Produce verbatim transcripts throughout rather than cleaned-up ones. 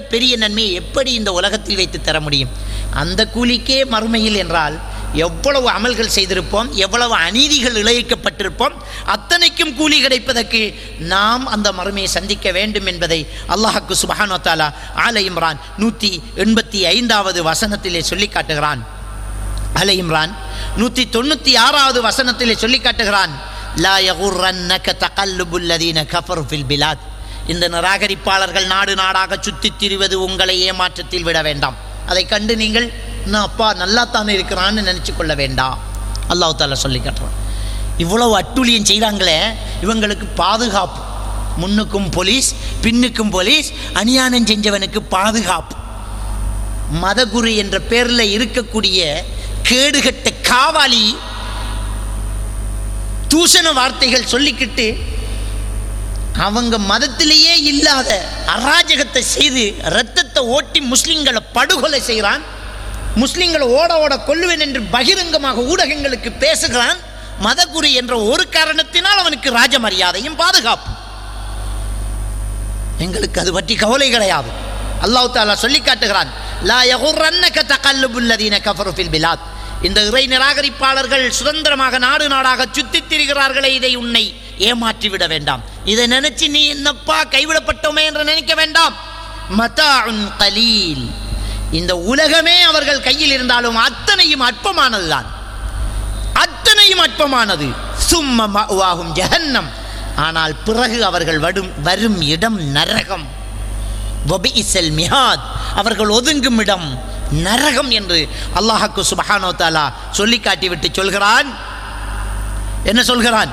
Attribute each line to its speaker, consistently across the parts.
Speaker 1: பெரிய நன்மையை எப்படி இந்த உலகத்தில் வைத்து தர முடியும்? அந்த கூலிக்கே மறுமையில் என்றால் எவ்வளவு அமல்கள் செய்திருப்போம், எவ்வளவு அநீதிகள் இழைக்கப்பட்டிருப்போம், அத்தனைக்கும் கூலி கிடைப்பதற்கு நாம் அந்த மறுமையை சந்திக்க வேண்டும் என்பதை அல்லாஹ்வுக்கு சுப்ஹானஹு வ தஆலா ஆல இம்ரான் நூற்றி எண்பத்தி ஐந்தாவது வசனத்திலே சொல்லி காட்டுகிறான். ஆல இம்ரான் நூற்றி தொண்ணூற்றி ஆறாவது வசனத்திலே சொல்லி காட்டுகிறான், லா யகுர்ரன்னக தகல்லுபுல் லதீன கஃபரு ஃபில் பிலாத். இந்த நிராகரிப்பாளர்கள் நாடு நாடாக சுற்றித் திரிவது உங்களை ஏமாற்றத்தில் விட வேண்டாம். அதை கண்டு நீங்கள் நான் அப்பா நல்லா தானே இருக்கிறான்னு நினச்சி கொள்ள வேண்டாம். அல்லாஹ் தஆலா சொல்லி காட்டுறான். இவ்வளவு அட்டூழியம் செய்கிறாங்களே, இவங்களுக்கு பாதுகாப்பு, முன்னுக்கும் போலீஸ் பின்னுக்கும் போலீஸ், அநியாயம் செஞ்சவனுக்கு பாதுகாப்பு. மதகுரு என்ற பேரில் இருக்கக்கூடிய கேடுகட்ட காவாலி தூஷண வார்த்தைகள் சொல்லிக்கிட்டு அவங்க மதத்திலேயே இல்லாத அராஜகத்தை செய்து இரத்தத்தை ஓட்டி முஸ்லிம்களை படுகொலை செய்கிறான். முஸ்லிம்களை ஓட ஓட கொல்லுவேன் என்று பகிரங்கமாக ஊடகங்களுக்கு பேசுகிறான். மதகுரு என்ற ஒரு காரணத்தினால் அவனுக்கு ராஜ மரியாதையும் பாதுகாப்பு. எங்களுக்கு அது பற்றி கவலை கிடையாது. அல்லாஹ் தஆலா சொல்லி காட்டுகிறான், லா யகுர்ரன்னக தகல்லுபுல் லதீன கஃபரு ஃபில் பிலாத். இந்த இறை நிராகரிப்பாளர்கள் சுதந்திரமாக நாடு நாடாக சுற்றித் திரிகிறார்களே, இதை உன்னை ஏமாற்றி விட வேண்டாம். இதை நினைச்சு நீ என்னப்பா கைவிடப்பட்டோமே என்று நினைக்க வேண்டாம். மதாஉன் கலீல். இந்த உலகமே அவர்கள் கையில் இருந்தாலும் அத்தனையும் அற்பமானதுதான், அத்தனையும் அற்பமானது. சும்ம மஅவாஹும் ஜஹன்னம். ஆனால் பிறகு அவர்கள் வரும் வரும் இடம் நரகம். வபிஇஸல் மிஹாத். அவர்கள் ஒதுங்கும் இடம் நரகம் என்று அல்லாஹ்வுக்கு சுப்ஹானஹு வ தஆலா சொல்லி காட்டிவிட்டு சொல்கிறான். என்ன சொல்கிறான்?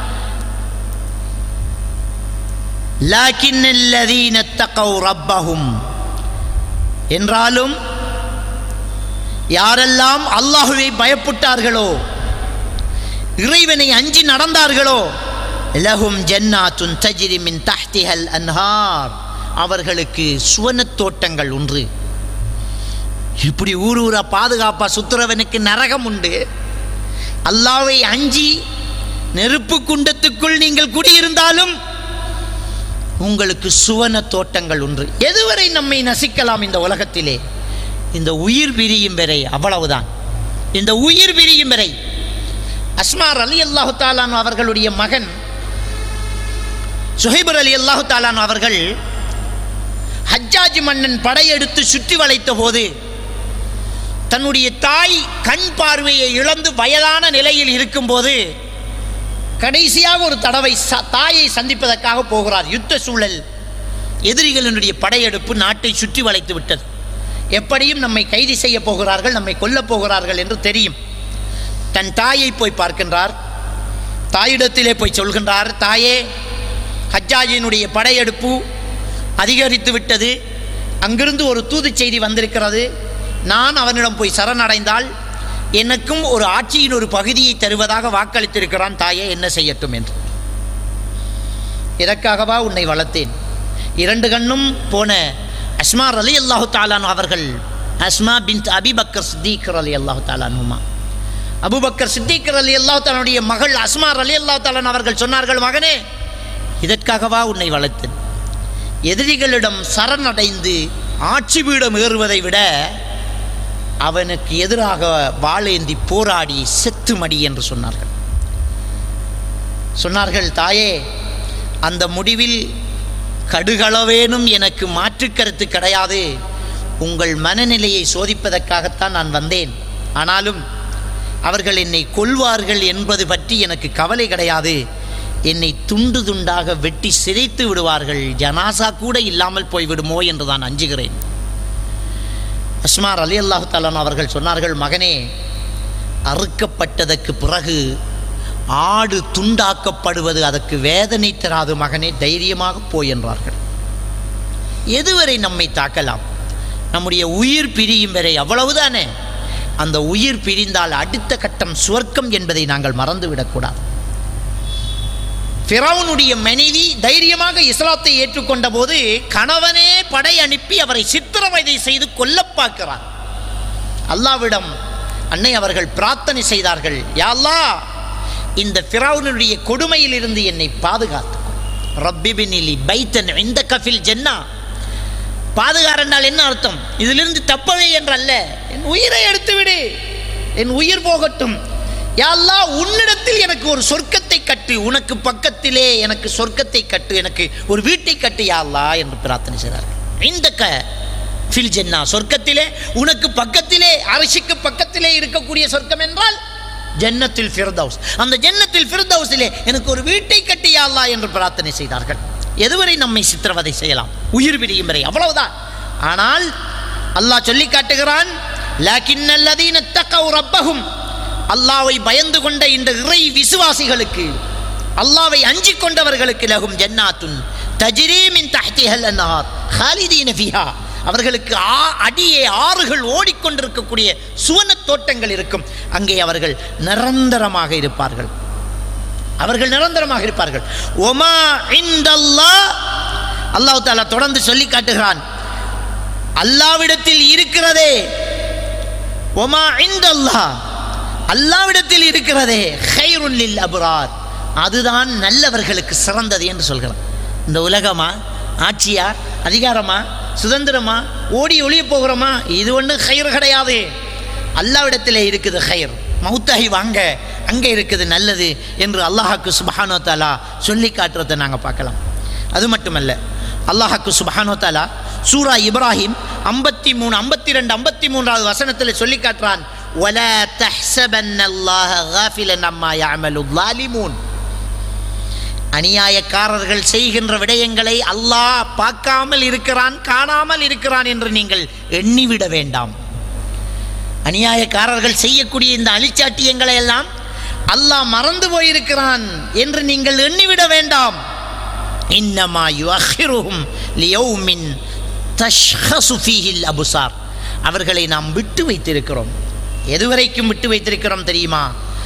Speaker 1: லாக்கின்னல் லதீன தகவ் ரப்பஹும். என்றாலும் யாரெல்லாம் அல்லாஹ்வை பயப்பட்டார்களோ, இறைவனை அஞ்சி நடந்தார்களோ, லஹும் ஜன்னாத்துன் தஜ்ரி மின் தஹ்திஹல் அன்ஹார். அவர்களுக்கு சுவனத் தோட்டங்கள் உண்டு. இப்படி ஊர் ஊரா பாதுகாப்பா சுத்துறவனுக்கு நரகம் உண்டு. அல்லாஹ்வை அஞ்சி நெருப்பு குண்டத்துக்குள் நீங்கள் குடியிருந்தாலும் உங்களுக்கு சுவன தோட்டங்கள் உண்டு. எதுவரை நம்மை நசிக்கலாம் இந்த உலகத்திலே? இந்த உயிர் பிரியும் வரை, அவ்வளவுதான். இந்த உயிர் பிரியும் வரை. அஸ்மா ரலியல்லாஹு தஆலா அவர்களுடைய மகன் சுஹைப் ரலியல்லாஹு தஆலா அவர்கள் ஹஜ்ஜாஜ் மன்னன் படையெடுத்து சுற்றி வளைத்த போது தன்னுடைய தாய் கண் பார்வையை இழந்து வயதான நிலையில் இருக்கும்போது கடைசியாக ஒரு தடவை தாயை சந்திப்பதற்காக போகிறார். யுத்த சூழல், எதிரிகளினுடைய படையெடுப்பு நாட்டை சுற்றி வளைத்து விட்டது. எப்படியும் நம்மை கைது செய்ய போகிறார்கள், நம்மை கொல்லப் போகிறார்கள் என்று தெரியும். தன் தாயை போய் பார்க்கின்றார். தாயிடத்திலே போய் சொல்கின்றார், தாயே, ஹஜ்ஜாஜினுடைய படையெடுப்பு அதிகரித்து விட்டது. அங்கிருந்து ஒரு தூது செய்தி வந்திருக்கிறது. நான் அவனிடம் போய் சரணடைந்தால் எனக்கும் ஒரு ஆட்சியின் ஒரு பகுதியை தருவதாக வாக்களித்திருக்கிறான். தாயே, என்ன செய்யட்டும் என்று. இதற்காகவா உன்னை வளர்த்தேன். இரண்டு கண்ணும் போன அஸ்மா ரலியல்லாஹு தஆலா அவர்கள், அஸ்மா பின்த் அபி பக்கர் சித்திக் ரலியல்லாஹு தஆலா அன்ஹுமா, அபூபக்கர் சித்திக் ரலியல்லாஹு தஆலாவுடைய மகள் அஸ்மா ரலியல்லாஹு தஆலா அவர்கள் சொன்னார்கள், மகனே, இதற்காகவா உன்னை வளர்த்தேன். எதிரிகளிடம் சரணடைந்து ஆட்சி பீடம் ஏறுவதை விட அவனுக்கு எதிராக வாளேந்தி போராடி செத்து மடி என்று சொன்னார்கள். சொன்னார்கள், தாயே, அந்த முடிவில் கடுகளவேனும் எனக்கு மாற்று கருத்து கிடையாது. உங்கள் மனநிலையை சோதிப்பதற்காகத்தான் நான் வந்தேன். ஆனாலும் அவர்கள் என்னை கொல்வார்கள் என்பது பற்றி எனக்கு கவலை கிடையாது. என்னை துண்டு துண்டாக வெட்டி சிதைத்து விடுவார்கள், ஜனாசா கூட இல்லாமல் போய்விடுமோ என்று நான் அஞ்சுகிறேன். அஸ்மா ரலியல்லாஹு தஆலா அவர்கள் சொன்னார்கள், மகனே, அறுக்கப்பட்டதற்கு பிறகு ஆடு துண்டாக்கப்படுவது அதற்கு வேதனை தராது மகனே, தைரியமாக போய் என்றார்கள். எதுவரை நம்மை தாக்கலாம்? நம்முடைய உயிர் பிரியும் வரை, அவ்வளவுதானே. அந்த உயிர் பிரிந்தால் அடுத்த கட்டம் சுவர்க்கம் என்பதை நாங்கள் மறந்துவிடக்கூடாது. ஃபிரௌனுடைய மனைவி தைரியமாக இஸ்லாத்தை ஏற்றுக்கொண்ட போது கணவனே படை அனுப்பி அவரை சித்திரவதை செய்து கொல்ல பார்க்கிறார். அல்லாஹ்விடம் அன்னை அவர்கள் பிரார்த்தனை செய்தார்கள், யா அல்லாஹ், இந்த ஃபிரௌனுடைய கொடுமையில் இருந்து என்னை பாதுகாத்து, ரப்பி பினிலி பைத்தன் இந்தக ஃபில் ஜன்னா, பாதுகார் என்றால் என்ன அர்த்தம்? இதிலிருந்து தப்பவே என்றல்ல, என் உயிரை எடுத்து விடு, என் உயிர் போகட்டும், யா அல்லாஹ் உன்னிடத்தில் எனக்கு ஒரு சொர்க்கத்தை கட்டு, உனக்கு பக்கத்திலே எனக்கு சொர்க்கத்தை கட்டு, எனக்கு ஒரு வீட்டை கட்டு யா அல்லாஹ் என்று பிரார்த்தனை செய்தார்கள். இந்தக்க ஃபில் ஜன்னா, சொர்க்கத்திலே உனக்கு பக்கத்திலே, அரிசிக்கு பக்கத்திலே இருக்கக்கூடிய சொர்க்கம் என்றால் ஜன்னத்துல் ஃபிர்தௌஸ், அந்த ஜன்னத்துல் ஃபிர்தௌஸிலே எனக்கு ஒரு வீட்டை கட்டு யா அல்லாஹ் என்று பிரார்த்தனை செய்தார்கள். எதுவரை நம்மை சித்திரவதை செய்யலாம்? உயிர் பிரியும் வரை, அவ்வளவுதான். ஆனால் அல்லாஹ் சொல்லி காட்டுகிறான், லக்கின்னல்லதீன தகவ் ரப்பஹும், அல்லாஹ்வை பயந்து கொண்ட இந்த இறை விசுவாசிகளுக்கு, அல்லாஹ்வை அஞ்சிக் கொண்டவர்களுக்கு, லஹும் ஜன்னாத்துன் தஜ்ரீ மின் தஹ்திஹல் அன்ஹார் ஹாலிதீன ஃபீஹா, அவர்களுக்கு அடியே ஆறுகள் ஓடிக்கொண்டிருக்கக்கூடிய சுவன தோட்டங்கள் இருக்கும், அங்கே அவர்கள் நிரந்தரமாக இருப்பார்கள், அவர்கள் நிரந்தரமாக இருப்பார்கள். ஒமா இந்தல்லாஹ், அல்லாஹ் தஆலா தொடர்ந்து சொல்லி காட்டுகிறான், அல்லாஹ்விடத்தில் இருக்கிறதே, ஒமா இந்தல்லாஹ், அல்லாஹ்விடத்தில் இருக்கிறதே, கைருன் லில் அப்ரார், அதுதான் நல்லவர்களுக்கு சிறந்தது என்று சொல்கிறான். இந்த உலகமா, ஆட்சியா, அதிகாரமா, சுதந்திரமா, ஓடி ஒளிய போகிறோமா, இது ஒன்றும் கயிறு கிடையாது. அல்லாஹ்விடத்திலே இருக்குது கயிறு, மௌத்தாகி வாங்க, அங்கே இருக்குது நல்லது என்று அல்லாஹ்க்கு சுப்ஹானஹு வ தஆலா சொல்லி காட்டுறதை நாங்கள் பார்க்கலாம். அது மட்டுமல்ல, அல்லாஹ்க்கு சுப்ஹானஹு வ தஆலா சூரா இப்ராஹிம் ஐம்பத்தி மூணு ஐம்பத்தி ரெண்டு ஐம்பத்தி மூன்றாவது வசனத்தில் சொல்லி காட்டுறான், வலா தஹ்ஸபன்னல்லாஹ காஃபிலன் அம்மா யஅமலுல் ஸாலிமூன், அநியாயக்காரர்கள் செய்கின்ற விடயங்களை அல்லாஹ் பார்க்காமல் இருக்கிறான், காணாமல் இருக்கிறான் என்று நீங்கள் எண்ணிவிட வேண்டாம். அநியாயக்காரர்கள் செய்யக்கூடிய இந்த அழிச்சாட்டியங்களை எல்லாம் அல்லாஹ் மறந்து போயிருக்கிறான் என்று நீங்கள் எண்ணிவிட வேண்டாம். இன்னமா யுஅখিরুஹும் லியௌமின் தஷ்ஹஸு ஃபீஹில் அப்சார், அவர்களை நாம் விட்டு வைத்திருக்கிறோம். எதுவரைக்கும் விட்டு வைத்திருக்கிறோம் தெரியுமா?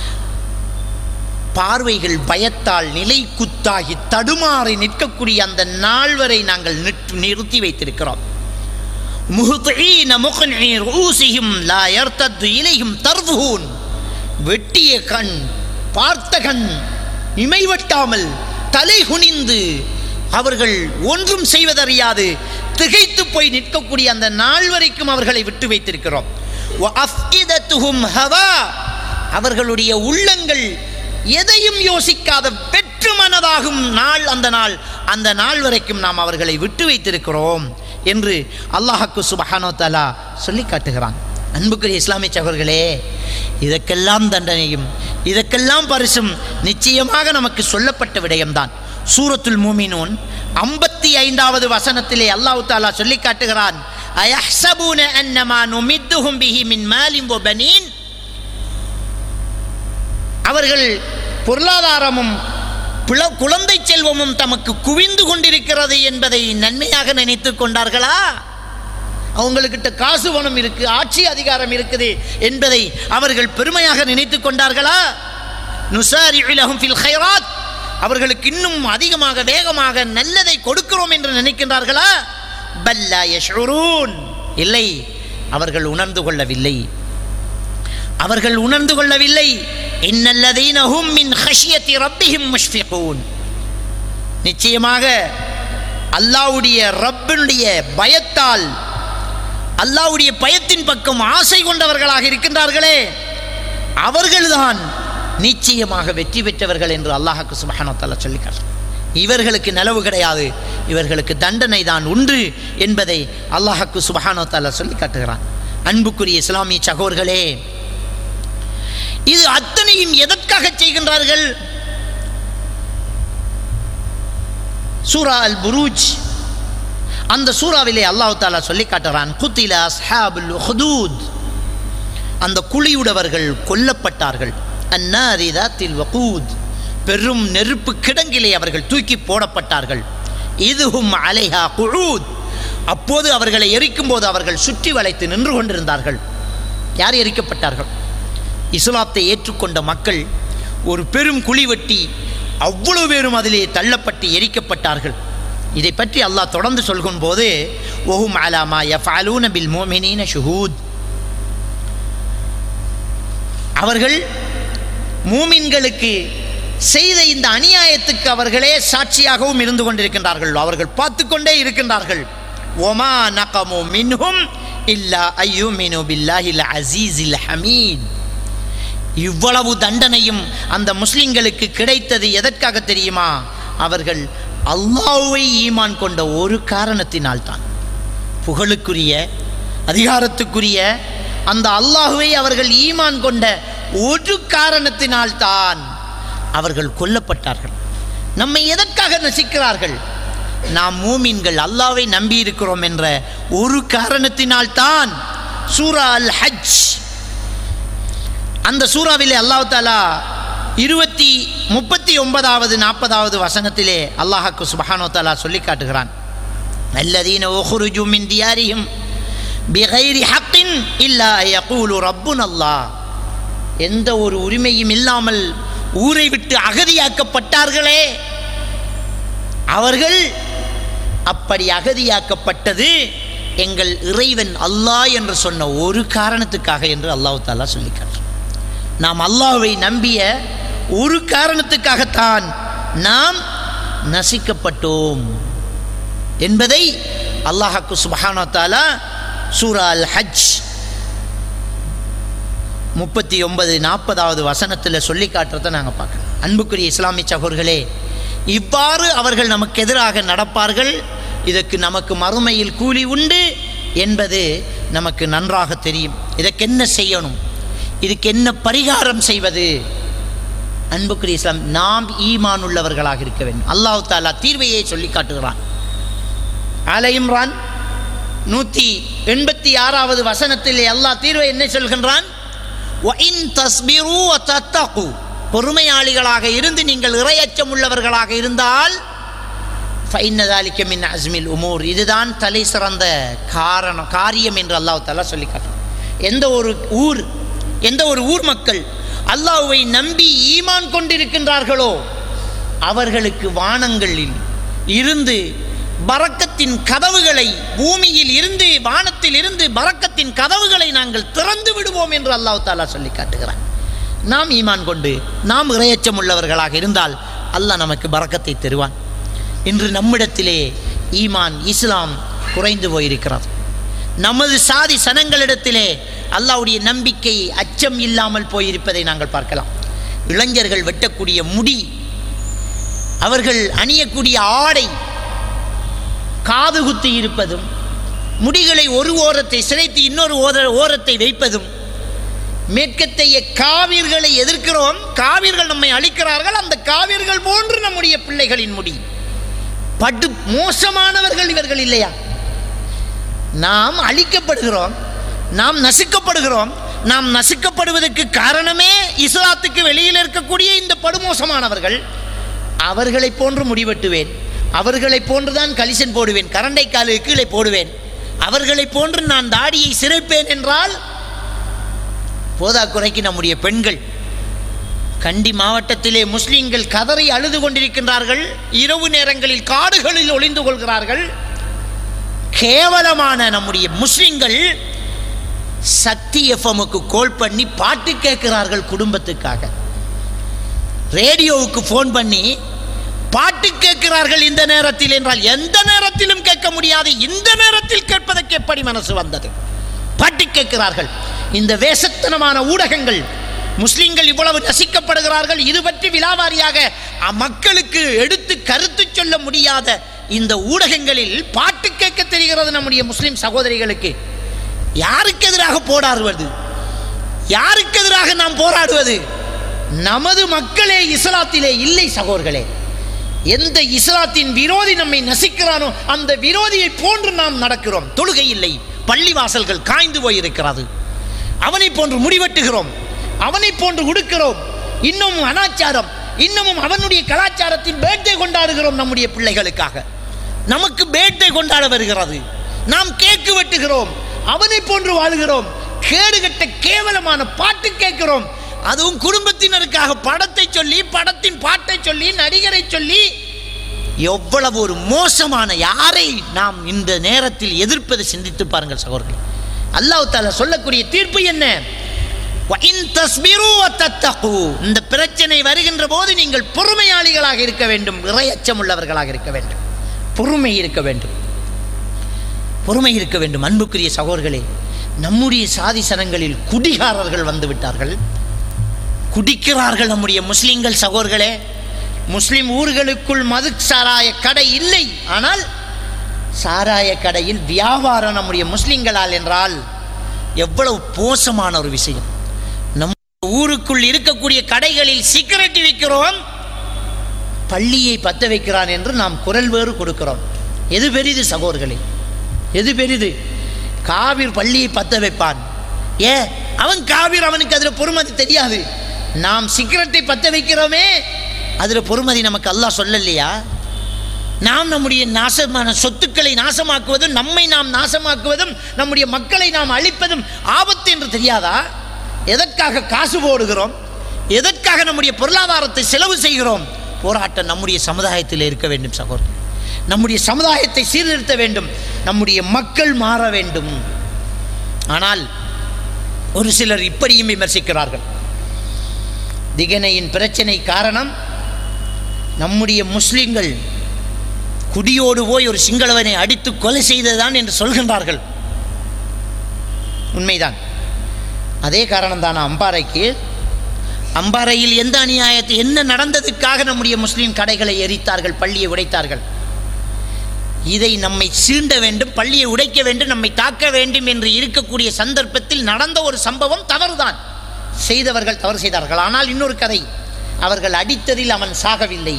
Speaker 1: பார்வைகள் பயத்தால் நிலை குத்தாகி தடுமாறி நிற்கக்கூடிய அந்த நாள் வரை நாங்கள் நிறுத்தி வைத்திருக்கிறோம். முஹ்தீன முக்னி ரூஸிஹிம் லா யர்தது இலைஹிம் தர்ஃபுன், வெட்டிய கண், பார்த்த கண் இமைவட்டாமல் தலை குனிந்து அவர்கள் ஒன்றும் செய்வதறியாது திகைத்து போய் நிற்கக்கூடிய அந்த நாள் வரைக்கும் அவர்களை விட்டு வைத்திருக்கிறோம். வஅஃஇதத்துஹும் ஹவா, அவர்களுடைய உள்ளங்கள் எதையும் யோசிக்காத வெற்று மனதாகும் நாள் அந்த நாள், அந்த நாள் வரைக்கும் நாம் அவர்களை விட்டு வைத்திருக்கிறோம் என்று அல்லாஹ்க்கு சுப்ஹானஹு வ தஆலா சொல்லி காட்டுகிறான். அன்புக்குரிய இஸ்லாமிய சகோதரர்களே, இதற்கெல்லாம் தண்டனையும் இதற்கெல்லாம் பரிசும் நிச்சயமாக நமக்கு சொல்லப்பட்ட விடயம்தான். சூரத்துல் மூமினூன் ஐம்பத்தி ஐந்தாவது வசனத்திலே அல்லாஹ் தஆலா சொல்லி காட்டுகிறான், அயஹ்ஸபூன அன்னமா நுமித்துஹும் பிஹி மின் மாலின் வ பனீன், அவர்கள் பொருளாதாரமும் குழந்தை செல்வமும் தமக்கு குவிந்து கொண்டிருக்கிறது என்பதை நன்மையாக நினைத்து கொண்டார்களா? அவங்களுக்கிட்ட காசு பணம் இருக்கு, ஆட்சி அதிகாரம் இருக்குது என்பதை அவர்கள் பெருமையாக நினைத்து கொண்டார்களா? நுசாரிஉ லஹும் ஃபில் கைராத், அவர்களுக்கு இன்னும் அதிகமாக வேகமாக நல்லதை கொடுக்கிறோம் என்று நினைக்கின்றார்களா? பல்லா யஷ்உரூன், இல்லை, அவர்கள் உணர்ந்து கொள்ளவில்லை, அவர்கள் உணர்ந்து கொள்ளவில்லை. இன்னல்லதீன ஹும் மின் ஹஷ்யத்தி ரப்பிஹிம் முஷ்ஃபிகூன், நிச்சயமாக அல்லாஹ்வுடைய ரப்பினுடைய பயத்தால், அல்லாஹ்வுடைய பயத்தின் பக்கம் ஆசை கொண்டவர்களாக இருக்கின்றார்களே, அவர்கள்தான் நிச்சயமாக வெற்றி பெற்றவர்கள் என்று அல்லாஹ்க்கு சுப்ஹானஹு வ தஆலா சொல்லிக்கார். இவர்களுக்கு நலவு கிடையாது, இவர்களுக்கு தண்டனை தான் உண்டு என்பதை அல்லாஹ்க்கு சுப்ஹானஹு வ தஆலா சொல்லி காட்டுகிறான். அன்புக்குரிய இஸ்லாமிய சகோதரர்களே, இது அத்தனையும் எதற்காக செய்கின்றார்கள்? சூரா அல் புரூஜ், அந்த சூறாவிலே அல்லாஹ் தஆலா சொல்லி காட்டுகிறான், குத்தில அஸ்ஹாபுல் உஹ்தூத், அந்த குழியுடவர்கள் கொல்லப்பட்டார்கள். அன்னாரி தாத்தில் வகூத், பெரும் நெருப்பு கிடங்கிலே அவர்கள் தூக்கி போடப்பட்டார்கள். இதுஹும் அலைஹா குஊத், அப்போது அவர்களை எரிக்கும் போது அவர்கள் சுற்றி வளைத்து நின்று கொண்டிருந்தார்கள். யார் எரிக்கப்பட்டார்கள்? இஸ்லாத்தை ஏற்றுக்கொண்ட மக்கள் ஒரு பெரும் குழி வெட்டி அவ்வளவு பேரும் அதிலே தள்ளப்பட்டு எரிக்கப்பட்டார்கள். இதை பற்றி அல்லாஹ் தொடர்ந்து சொல்கும் போது, வஹும் அலா மா யஃஅலூன பில் முஃமினீன ஷுஹூத், அவர்கள் மூமின்களுக்கு செய்த இந்த அநியாயத்துக்கு அவர்களே சாட்சியாகவும் இருந்து கொண்டிருக்கின்றார்கள், அவர்கள் பார்த்து கொண்டே இருக்கின்றார்கள். வமா நகமு மின்ஹும் இல்லா அய்யுமினு பில்லாஹில் அஸீஸில் ஹமீத். இவ்வளவு தண்டனையும் அந்த முஸ்லிம்களுக்கு கிடைத்தது எதற்காக தெரியுமா? அவர்கள் அல்லாஹ்வை ஈமான் கொண்ட ஒரு காரணத்தினால்தான். புகழுக்குரிய அதிகாரத்துக்குரிய அந்த அல்லாஹ்வை அவர்கள் ஈமான் கொண்ட ஒரு காரணத்தினால்தான் அவர்கள் கொல்லப்பட்டார்கள். நம்மை எதற்காக நசிக்கிறார்கள்? நாம் மூமின்கள் அல்லாஹ்வை நம்பி இருக்கிறோம் என்ற ஒரு காரணத்தினால்தான். சூரா அல் ஹஜ், அந்த சூறாவிலே அல்லாஹ் தஆலா இருபத்தி முப்பத்தி ஒன்பதாவது நாற்பதாவது வசனத்திலே அல்லாஹ்க்கு சுப்ஹானஹு வ தஆலா சொல்லி காட்டுகிறான், அல்லதீன உக்ருஜு மின் தியாரிஹிம் பிகைரி ஹக்கின் இல்லா யகூலு ரப்புனா அல்லாஹ். எந்த ஒரு உரிமையும் இல்லாமல் ஊரை விட்டு அகதியாக்கப்பட்டார்களே, அவர்கள் அப்படி அகதியாக்கப்பட்டது எங்கள் இறைவன் அல்லாஹ் என்று சொன்ன ஒரு காரணத்துக்காக என்று அல்லாஹ் தஆலா சொல்லி காட்டுறான். நாம் அல்லாஹ்வை நம்பிய ஒரு காரணத்துக்காகத்தான் நாம் நசிக்கப்பட்டோம் என்பதை அல்லாஹ்க்கு சுப்ஹானஹு வ தஆலா சூரா அல் ஹஜ் முப்பத்தி ஒன்பது நாற்பதாவது வசனத்தில் சொல்லி காட்டுறதை நாங்கள் பார்க்கலாம். அன்புக்குரிய இஸ்லாமிய சகோதரர்களே, இவ்வாறு அவர்கள் நமக்கு எதிராக நடப்பார்கள், இதற்கு நமக்கு மறுமையில் கூலி உண்டு என்பது நமக்கு நன்றாக தெரியும். இதற்கு என்ன செய்யணும், இதுக்கு என்ன பரிகாரம் செய்வது? அன்புக்குரிய இஸ்லாம், நாம் ஈமான் உள்ளவர்களாக இருக்க வேண்டும். அல்லாஹ் தஆலா தீர்வையை சொல்லி காட்டுகிறான். ஆல இம்ரான் நூற்றி எண்பத்தி ஆறாவது வசனத்தில் அல்லாஹ் தீர்வை என்ன சொல்கின்றான்? வஇன் தஸ்பிரு வ தத்தகு, பொறுமையாளிகளாக இருந்து நீங்கள் இறையச்சம் உள்ளவர்களாக இருந்தால் ஃபைன்ன ஸாலிக மின் அஸ்மில் உமூர், இதுதான் தலை சிறந்த காரணம் காரியம் என்று அல்லாஹ் தஆலா சொல்லி காட்டுறான். எந்த ஒரு ஊர் எந்த ஒரு ஊர் மக்கள் அல்லாஹ்வை நம்பி ஈமான் கொண்டிருக்கின்றார்களோ அவர்களுக்கு வானங்களில் இருந்து பரக்கத்தின் கதவுகளை, பூமியில் இருந்து வானத்தில் இருந்து பரக்கத்தின் கதவுகளை நாங்கள் திறந்து விடுவோம் என்று அல்லாஹ் தஆலா சொல்லி காட்டுகிறான். நாம் ஈமான் கொண்டு நாம் இறையச்சம் உள்ளவர்களாக இருந்தால் அல்லாஹ் நமக்கு பரக்கத்தை தருவான். இன்று நம்மிடத்திலே ஈமான் இஸ்லாம் குறைந்து போயிருக்கிறது. நமது சாதி சனங்களிடத்திலே அல்லாஹ்வுடைய நம்பிக்கை அச்சம் இல்லாமல் போயிருப்பதை நாங்கள் பார்க்கலாம். இளைஞர்கள் வெட்டக்கூடிய முடி, அவர்கள் அணியக்கூடிய ஆடை, காது குத்தி இருப்பதும், முடிகளை ஒரு ஓரத்தை சிரைத்து இன்னொரு ஓரத்தை வைப்பதும், மேற்கத்தைய காவிர்களை எதிர்க்கிறோம், காவிர்கள் நம்மை அழிக்கிறார்கள், அந்த காவிர்கள் போன்று நம்முடைய பிள்ளைகளின் முடி. படு மோசமானவர்கள் இவர்கள் இல்லையா? நாம் அழிக்கப்படுகிறோம், நாம் நசுக்கப்படுகிறோம். நாம் நசுக்கப்படுவதற்கு காரணமே இஸ்லாத்துக்கு வெளியில் இருக்கக்கூடிய இந்த படுமோசமானவர்கள். அவர்களை போன்று முடிவெட்டுவேன், அவர்களை போன்றுதான் கலிசன் போடுவேன், கரண்டை காலு கீழே போடுவேன், அவர்களை போன்று நான் தாடியை சிரைப்பேன் என்றால் போதா குறைக்கு நம்முடைய பெண்கள் கண்டி மாவட்டத்திலே முஸ்லிம்கள் கதறி அழுது கொண்டிருக்கின்றார்கள். இரவு நேரங்களில் காடுகளில் ஒளிந்து கொள்கிறார்கள். கேவலமான நம்முடைய முஸ்லிம்கள் சக்தி எஃப்எம்முக்கு கால் பண்ணி பாட்டு கேட்கிறார்கள். குடும்பத்துக்காக ரேடியோவுக்கு போன் பண்ணி பாட்டு கேட்கிறார்கள். இந்த நேரத்தில் என்றால் எந்த நேரத்திலும் கேட்க முடியாது, இந்த நேரத்தில் கேட்பதற்கு எப்படி மனசு வந்தது? பாட்டு கேட்கிறார்கள். இந்த வேசத்தனமான ஊடகங்கள், முஸ்லிம்கள் இவ்வளவு நசிக்கப்படுகிறார்கள், இது பற்றி விலாவாரியாக மக்களுக்கு எடுத்து கருத்து சொல்ல முடியாத இந்த ஊடகங்களில் பாட்டு கேட்க தெரிகிறது நம்முடைய முஸ்லிம் சகோதரிகளுக்கு. யாருக்கு எதிராக போராடுவது? யாருக்கு எதிராக நாம் போராடுவது? நமது மக்களே இஸ்லாத்திலே இல்லை சகோதரர்களே. எந்த இஸ்லாத்தின் விரோதி நம்மை நசிக்கிறானோ அந்த விரோதியை போன்று நாம் நடக்கிறோம். தொழுகை இல்லை, பள்ளி வாசல்கள் காய்ந்து போயிருக்கிறது, அவனை போன்று முடிவெட்டுகிறோம், அவனை போன்று உடுக்கிறோம், இன்னமும் அனாச்சாரம், இன்னமும் அவனுடைய கலாச்சாரத்தின் பேட்டை கொண்டாடுகிறோம். நம்முடைய பிள்ளைகளுக்காக நமக்கு பேட்டை கொண்டாட வருகிறது, நாம் கேக்கு வெட்டுகிறோம், அவனை போன்று வாழுகிறோம், கேடுகட்ட கேவலமான பாட்டு கேட்கிறோம். அதுவும் குடும்பத்தினருக்காக படத்தை சொல்லி, படத்தின் பாட்டை சொல்லி, நடிகரை சொல்லி, எவ்வளவு ஒரு மோசமான, யாரை நாம் இந்த நேரத்தில் எதிர்ப்பதை சிந்தித்து பாருங்கள் சகோதரர்களே. அல்லாஹ் தஆலா சொல்லக்கூடிய தீர்ப்பு என்ன? இந்த பிரச்சனை வருகின்ற போது நீங்கள் பொறுமையாளிகளாக இருக்க வேண்டும், இறையச்சம் உள்ளவர்களாக இருக்க வேண்டும், பொறுமை இருக்க வேண்டும். பொறுமை இருக்க வேண்டும். அன்புக்குரிய சகோதரர்களே, நம்முடைய சாதி சனங்களில் குடிகாரர்கள் வந்து விட்டார்கள், குடிக்கிறார்கள் நம்முடைய முஸ்லிம்கள் சகோதரர்களே. முஸ்லிம் ஊர்களுக்குள் மது சாராய கடை இல்லை, ஆனால் சாராய கடையில் வியாபாரம் நம்முடைய முஸ்லிம்களால் என்றால் எவ்வளவு மோசமான ஒரு விஷயம். நம் ஊருக்குள் இருக்கக்கூடிய கடைகளில் சிகரெட் விற்கிறோம், பள்ளியை பத்த வைக்கிறான் என்று நாம் குரல் வேறு கொடுக்கிறோம். எது பெரிது சகோதரர்களே? எது பெரிது? காவிர் பள்ளியை பத்த வைப்பான், ஏ அவன் காவிர், அவனுக்கு அதில் பொறுமதி தெரியாது. நாம் சிகரெட்டை பத்த வைக்கிறோமே, அதில் பொறுமதி நமக்கு அல்லாஹ் சொல்லலையா? நாம் நம்முடைய நாசமான சொத்துக்களை நாசமாக்குவதும், நம்மை நாம் நாசமாக்குவதும், நம்முடைய மக்களை நாம் அழிப்பதும் ஆபத்து என்று தெரியாதா? எதற்காக காசு போடுகிறோம்? எதற்காக நம்முடைய பொருளாதாரத்தை செலவு செய்கிறோம்? போராட்டம் நம்முடைய சமுதாயத்தில் இருக்க வேண்டும் சகோதரர். நம்முடைய சமுதாயத்தை சீர்திருத்த வேண்டும், நம்முடைய மக்கள் மாற வேண்டும். ஆனால் ஒரு சிலர் இப்படியும் விமர்சிக்கிறார்கள். திகனையின் பிரச்சனை காரணம் நம்முடைய முஸ்லிம்கள் குடியோடு போய் ஒரு சிங்களவனை அடித்து கொலை செய்ததுதான் என்று சொல்கின்றார்கள். உண்மைதான். அதே காரணம்தான் அம்பாறைக்கு. அம்பாறையில் எந்த அநியாயத்தை, என்ன நடந்ததுக்காக நம்முடைய முஸ்லீம் கடைகளை எரித்தார்கள், பள்ளியை உடைத்தார்கள்? இதை நம்மை சீண்ட வேண்டும், பள்ளியை உடைக்க வேண்டும், நம்மை தாக்க வேண்டும் என்று இருக்கக்கூடிய சந்தர்ப்பத்தில் நடந்த ஒரு சம்பவம் தவறுதான். செய்தவர்கள் தவறு செய்தார்கள். ஆனால் இன்னொரு கதை, அவர்கள் அடித்ததில் அவன் சாகவில்லை.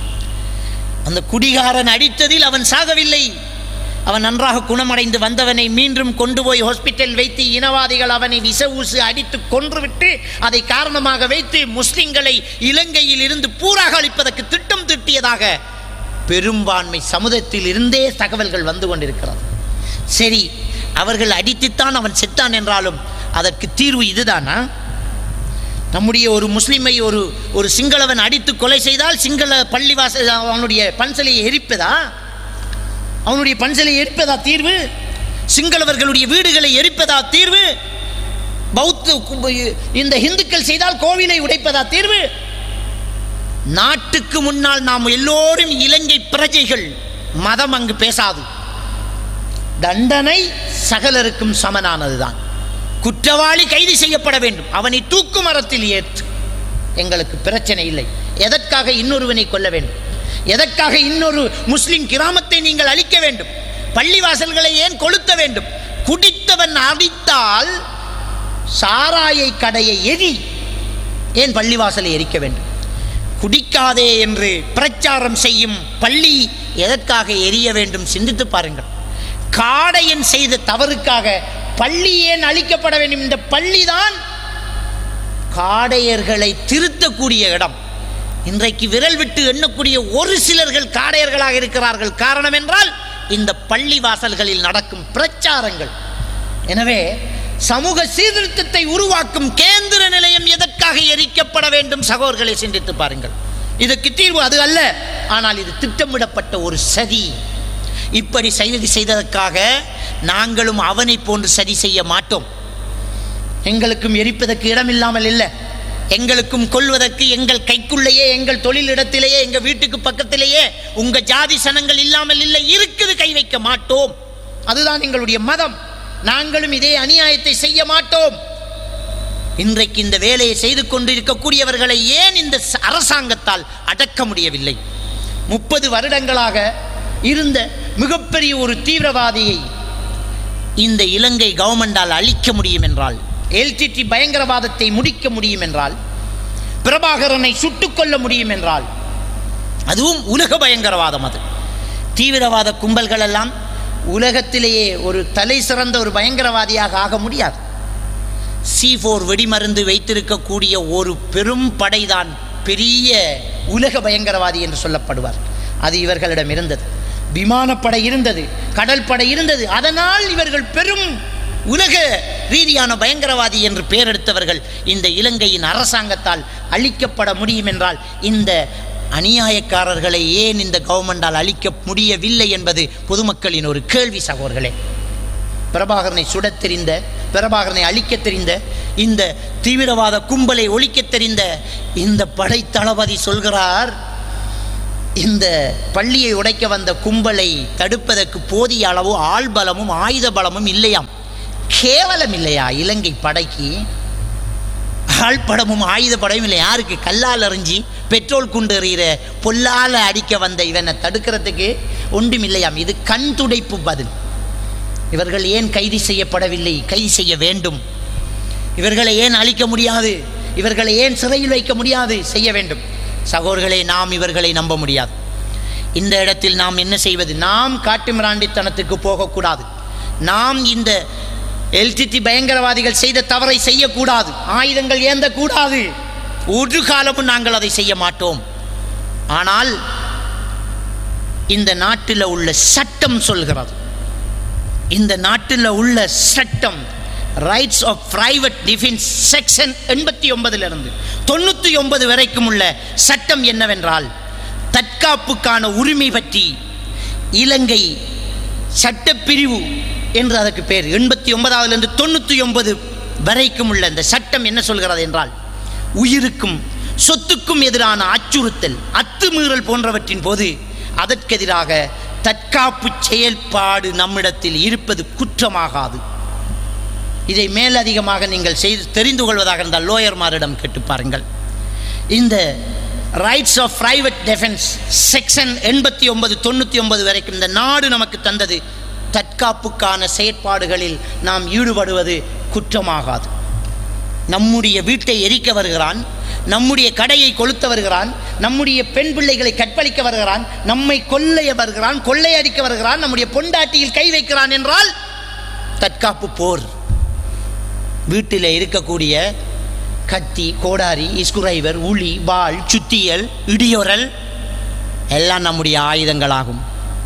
Speaker 1: அந்த குடிகாரன் அடித்ததில் அவன் சாகவில்லை. அவன் நன்றாக குணமடைந்து வந்தவனை மீண்டும் கொண்டு போய் ஹாஸ்பிட்டல் வைத்து இனவாதிகள் அவனை விச ஊசு அடித்து கொன்றுவிட்டு அதை காரணமாக வைத்து முஸ்லிம்களை இலங்கையில் இருந்து பூராக அழிப்பதற்கு திட்டம் தீட்டியதாக பெரும்பான்மை சமுதாயத்தில் இருந்தே தகவல்கள் வந்து கொண்டிருக்கிறது. சரி, அவர்கள் அடித்துத்தான் அவன் செத்தான் என்றாலும் அதற்கு தீர்வு இதுதானா? நம்முடைய ஒரு முஸ்லிமை ஒரு ஒரு சிங்களவன் அடித்து கொலை செய்தால் சிங்கள பள்ளிவாசல் அவனுடைய பன்சலையை எரிப்பதா? அவனுடைய பன்சலையை எரிப்பதா தீர்வு? சிங்களவர்களுடைய வீடுகளை எரிப்பதா தீர்வு? பௌத்த இந்த இந்துக்கள் செய்தால் கோவிலை உடைப்பதா தீர்வு? நாட்டுக்கு முன்னால் நாம் எல்லோரும் இலங்கை பிரஜைகள், மதம் அங்கு பேசாது. தண்டனை சகலருக்கும் சமனானதுதான். குற்றவாளி கைது செய்யப்பட வேண்டும், அவனை தூக்கு மரத்தில் ஏற்று. எங்களுக்கு பிரச்சனை இல்லை. எதற்காக இன்னொருவனை கொல்ல வேண்டும்? எதற்காக இன்னொரு முஸ்லிம் கிராமத்தை நீங்கள் அழிக்க வேண்டும்? பள்ளிவாசல்களை ஏன் கொளுத்த வேண்டும்? குடித்தவன் அடித்தால் சாராயை கடையை எரி, ஏன் பள்ளிவாசலை எரிக்க வேண்டும்? குடிக்காதே என்று பிரச்சாரம் செய்யும் பள்ளி எதற்காக எரிய வேண்டும்? சிந்தித்து பாருங்கள். காடையன் செய்த தவறுக்காக பள்ளி ஏன் அழிக்கப்பட வேண்டும்? இந்த பள்ளிதான் காடையர்களை திருத்தக்கூடிய இடம். இன்றைக்கு விரல் விட்டு எண்ணக்கூடிய ஒரு சிலர்கள் காடையர்களாக இருக்கிறார்கள். காரணம் என்றால் இந்த பள்ளி வாசல்களில் நடக்கும் பிரச்சாரங்கள். எனவே சமூக சீர்திருத்தத்தை உருவாக்கும் கேந்திர நிலையம் எதற்காக எரிக்கப்பட வேண்டும்? சகோதரர்களை சிந்தித்து பாருங்கள். இதுக்கு தீர்வு அது அல்ல, ஆனால் இது திட்டமிடப்பட்ட ஒரு சதி. இப்படி செய்தி செய்ததற்காக நாங்களும் அவனை போன்று சதி செய்ய மாட்டோம். எங்களுக்கும் எரிப்பதற்கு இடமில்லாமல் இல்லை, எங்களுக்கும் கொள்வதற்கு எங்கள் கைக்குள்ளேயே, எங்கள் தொழிலிடத்திலேயே, எங்கள் வீட்டுக்கு பக்கத்திலேயே உங்க ஜாதி சனங்கள் இல்லாமல் இல்லை, இருக்குது, கை வைக்க மாட்டோம். அதுதான் எங்களுடைய மதம். நாங்களும் இதே அநியாயத்தை செய்ய மாட்டோம். இன்றைக்கு இந்த வேலையை செய்து கொண்டிருக்கக்கூடியவர்களை ஏன் இந்த அரசாங்கத்தால் அடக்க முடியவில்லை? முப்பது வருடங்களாக இருந்த மிகப்பெரிய ஒரு தீவிரவாதியை இந்த இலங்கை கவர்மெண்டால் அழிக்க முடியும் என்றால், எல்டிடி பயங்கரவாதத்தை முடிக்க முடியும் என்றால், பிரபாகரனை சுட்டுக் கொள்ள முடியும் என்றால், அதுவும் உலக பயங்கரவாதம். அது தீவிரவாத கும்பல்கள் எல்லாம் உலகத்திலேயே ஒரு தலை சிறந்த ஒரு பயங்கரவாதியாக ஆக முடியாது. சி போர் வெடிமருந்து வைத்திருக்கக்கூடிய ஒரு பெரும் படைதான் பெரிய உலக பயங்கரவாதி என்று சொல்லப்படுவார். அது இவர்களிடம் இருந்தது. விமானப்படை இருந்தது, கடல் படை இருந்தது. அதனால் இவர்கள் பெரும் உலக ரீதியான பயங்கரவாதி என்று பெயரெடுத்தவர்கள் இந்த இலங்கையின் அரசாங்கத்தால் அழிக்கப்பட முடியும் என்றால், இந்த அநியாயக்காரர்களை ஏன் இந்த கவர்மெண்டால் அழிக்க முடியவில்லை என்பது பொதுமக்களின் ஒரு கேள்வி சகோதரர்களே. பிரபாகரனை சுடத் தெரிந்த, பிரபாகரனை அழிக்க தெரிந்த, இந்த தீவிரவாத கும்பலை ஒழிக்க தெரிந்த இந்த படை தளபதி சொல்கிறார், இந்த பள்ளியை உடைக்க வந்த கும்பலை தடுப்பதற்கு போதிய அளவு ஆள் பலமும் ஆயுத பலமும் இல்லையாம். கேவலம் இல்லையா இலங்கை படைக்கு? ஆள் படமும் ஆயுத படமும் இல்லை. யாருக்கு? கல்லால் எறிஞ்சி பெட்ரோல் குண்டு எறிகிற பொல்லால் அடிக்க வந்த இவனை தடுக்கிறதுக்கு ஒன்றும் இல்லையாம். இது கண் துடைப்பு பதில். இவர்கள் ஏன் கைது செய்யப்படவில்லை? கைது செய்ய வேண்டும். இவர்களை ஏன் அழிக்க முடியாது? இவர்களை ஏன் சிறையில் வைக்க முடியாது? செய்ய வேண்டும். சகோதரர்களே, நாம் இவர்களை நம்ப முடியாது. இந்த இடத்தில் நாம் என்ன செய்வது? நாம் காட்டுமிராண்டித்தனத்துக்கு போகக்கூடாது. நாம் இந்த எல்டிடி பயங்கரவாதிகள் செய்த தவறை செய்யக்கூடாது. ஆயுதங்கள் ஏந்தக்கூடாது. ஒரு காலமும் நாங்கள் அதை செய்ய மாட்டோம். ஆனால் இந்த நாட்டில் உள்ள சட்டம் சொல்கிறது, இந்த நாட்டில் உள்ள சட்டம் rights of private defence section எண்பத்தி ஒன்பதிலிருந்து தொண்ணூற்றி ஒன்பது வரைக்கும் உள்ள சட்டம் என்னவென்றால், தற்காப்புக்கான உரிமை பற்றி இலங்கை சட்டப்பிரிவு என்று அதற்கு பேர். எண்பத்தி ஒன்பதாவதுலேருந்து தொண்ணூற்றி ஒன்பது வரைக்கும் உள்ள இந்த சட்டம் என்ன சொல்கிறது என்றால், உயிருக்கும் சொத்துக்கும் எதிரான அச்சுறுத்தல், அத்துமீறல் போன்றவற்றின் போது அதற்கெதிராக தற்காப்பு செயல்பாடு நம்மிடத்தில் இருப்பது குற்றமாகாது. இதை மேலதிகமாக நீங்கள் செய்து தெரிந்து கொள்வதாக இருந்தால் லோயர்மாரிடம் கேட்டு பாருங்கள். இந்த rights of private defence section எண்பத்தி ஒன்பது தொண்ணூற்றி ஒன்பது வரைக்கும் இந்த நாடு நமக்கு தந்தது, தற்காப்புக்கான செயற்பாடுகளில் நாம் ஈடுபடுவது குற்றமாகாது. நம்முடைய வீட்டை எரிக்க வருகிறான், நம்முடைய கடையை கொளுத்த வருகிறான், நம்முடைய பெண் பிள்ளைகளை கற்பழிக்க வருகிறான், நம்மை கொள்ளைய வருகிறான், கொள்ளையடிக்க வருகிறான், நம்முடைய பொண்டாட்டியில் கை வைக்கிறான் என்றால் தற்காப்பு போர். வீட்டில் இருக்கக்கூடிய கத்தி, கோடாரி, இஸ்குரைவர், உளி, வாள், சுத்தியல், இடியோரல் எல்லாம் நம்முடைய ஆயுதங்களாகும்.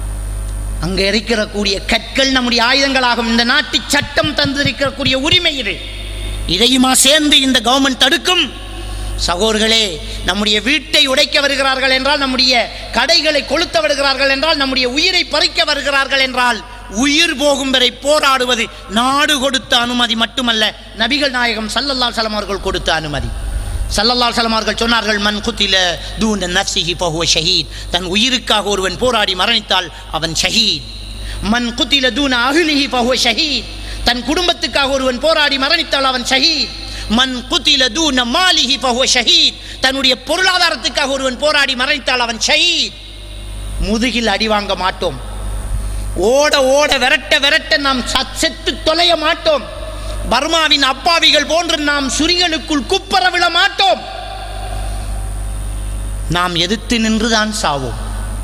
Speaker 1: அங்கே இருக்கக்கூடிய கற்கள் நம்முடைய ஆயுதங்களாகும். இந்த நாட்டு சட்டம் தந்திருக்கக்கூடிய உரிமை இது. இதையுமா சேர்ந்து இந்த கவர்மெண்ட் தடுக்கும்? சகோதரர்களே, நம்முடைய வீட்டை உடைக்க வருகிறார்கள் என்றால், நம்முடைய கடைகளை கொளுத்த வருகிறார்கள் என்றால், நம்முடைய உயிரை பறிக்க வருகிறார்கள் என்றால், உயிர் போகும் வரை போராடுவது நாடு கொடுத்த அனுமதி மட்டுமல்ல, நபிகள் நாயகம் ஸல்லல்லாஹு அலைஹி வஸல்லம் அவர்கள் கொடுத்த அனுமதி. ஸல்லல்லாஹு அலைஹி வஸல்லம் அவர்கள் சொன்னார்கள், மன் குத்தில தூன நஃப்ஸிஹி ஃபஹுவ ஷஹீத். தன் உயிருக்காக ஒருவன் போராடி மரணித்தால் அவன் ஷஹீத். மன் குத்தில தூன அஹ்லிஹி ஃபஹுவ ஷஹீத். தன் குடும்பத்துக்காக ஒருவன் போராடி மரணித்தால் அவன் ஷஹீத். மன் குத்தில தூன மாலிஹி ஃபஹுவ ஷஹீத். தன்னுடைய பொருளாதாரத்துக்காக ஒருவன் போராடி மரணித்தால் அவன் ஷஹீத். முதுகில் அடி வாங்க மாட்டோம். ஓட ஓட விரட்ட விரட்ட நாம் செத்து தொலைய மாட்டோம். பர்மாவின் அப்பாவிகள் போன்று நாம் சுரிகளுக்குள் குப்பர விழ மாட்டோம். நாம் எதிர்த்து நின்றுதான் சாவோம்.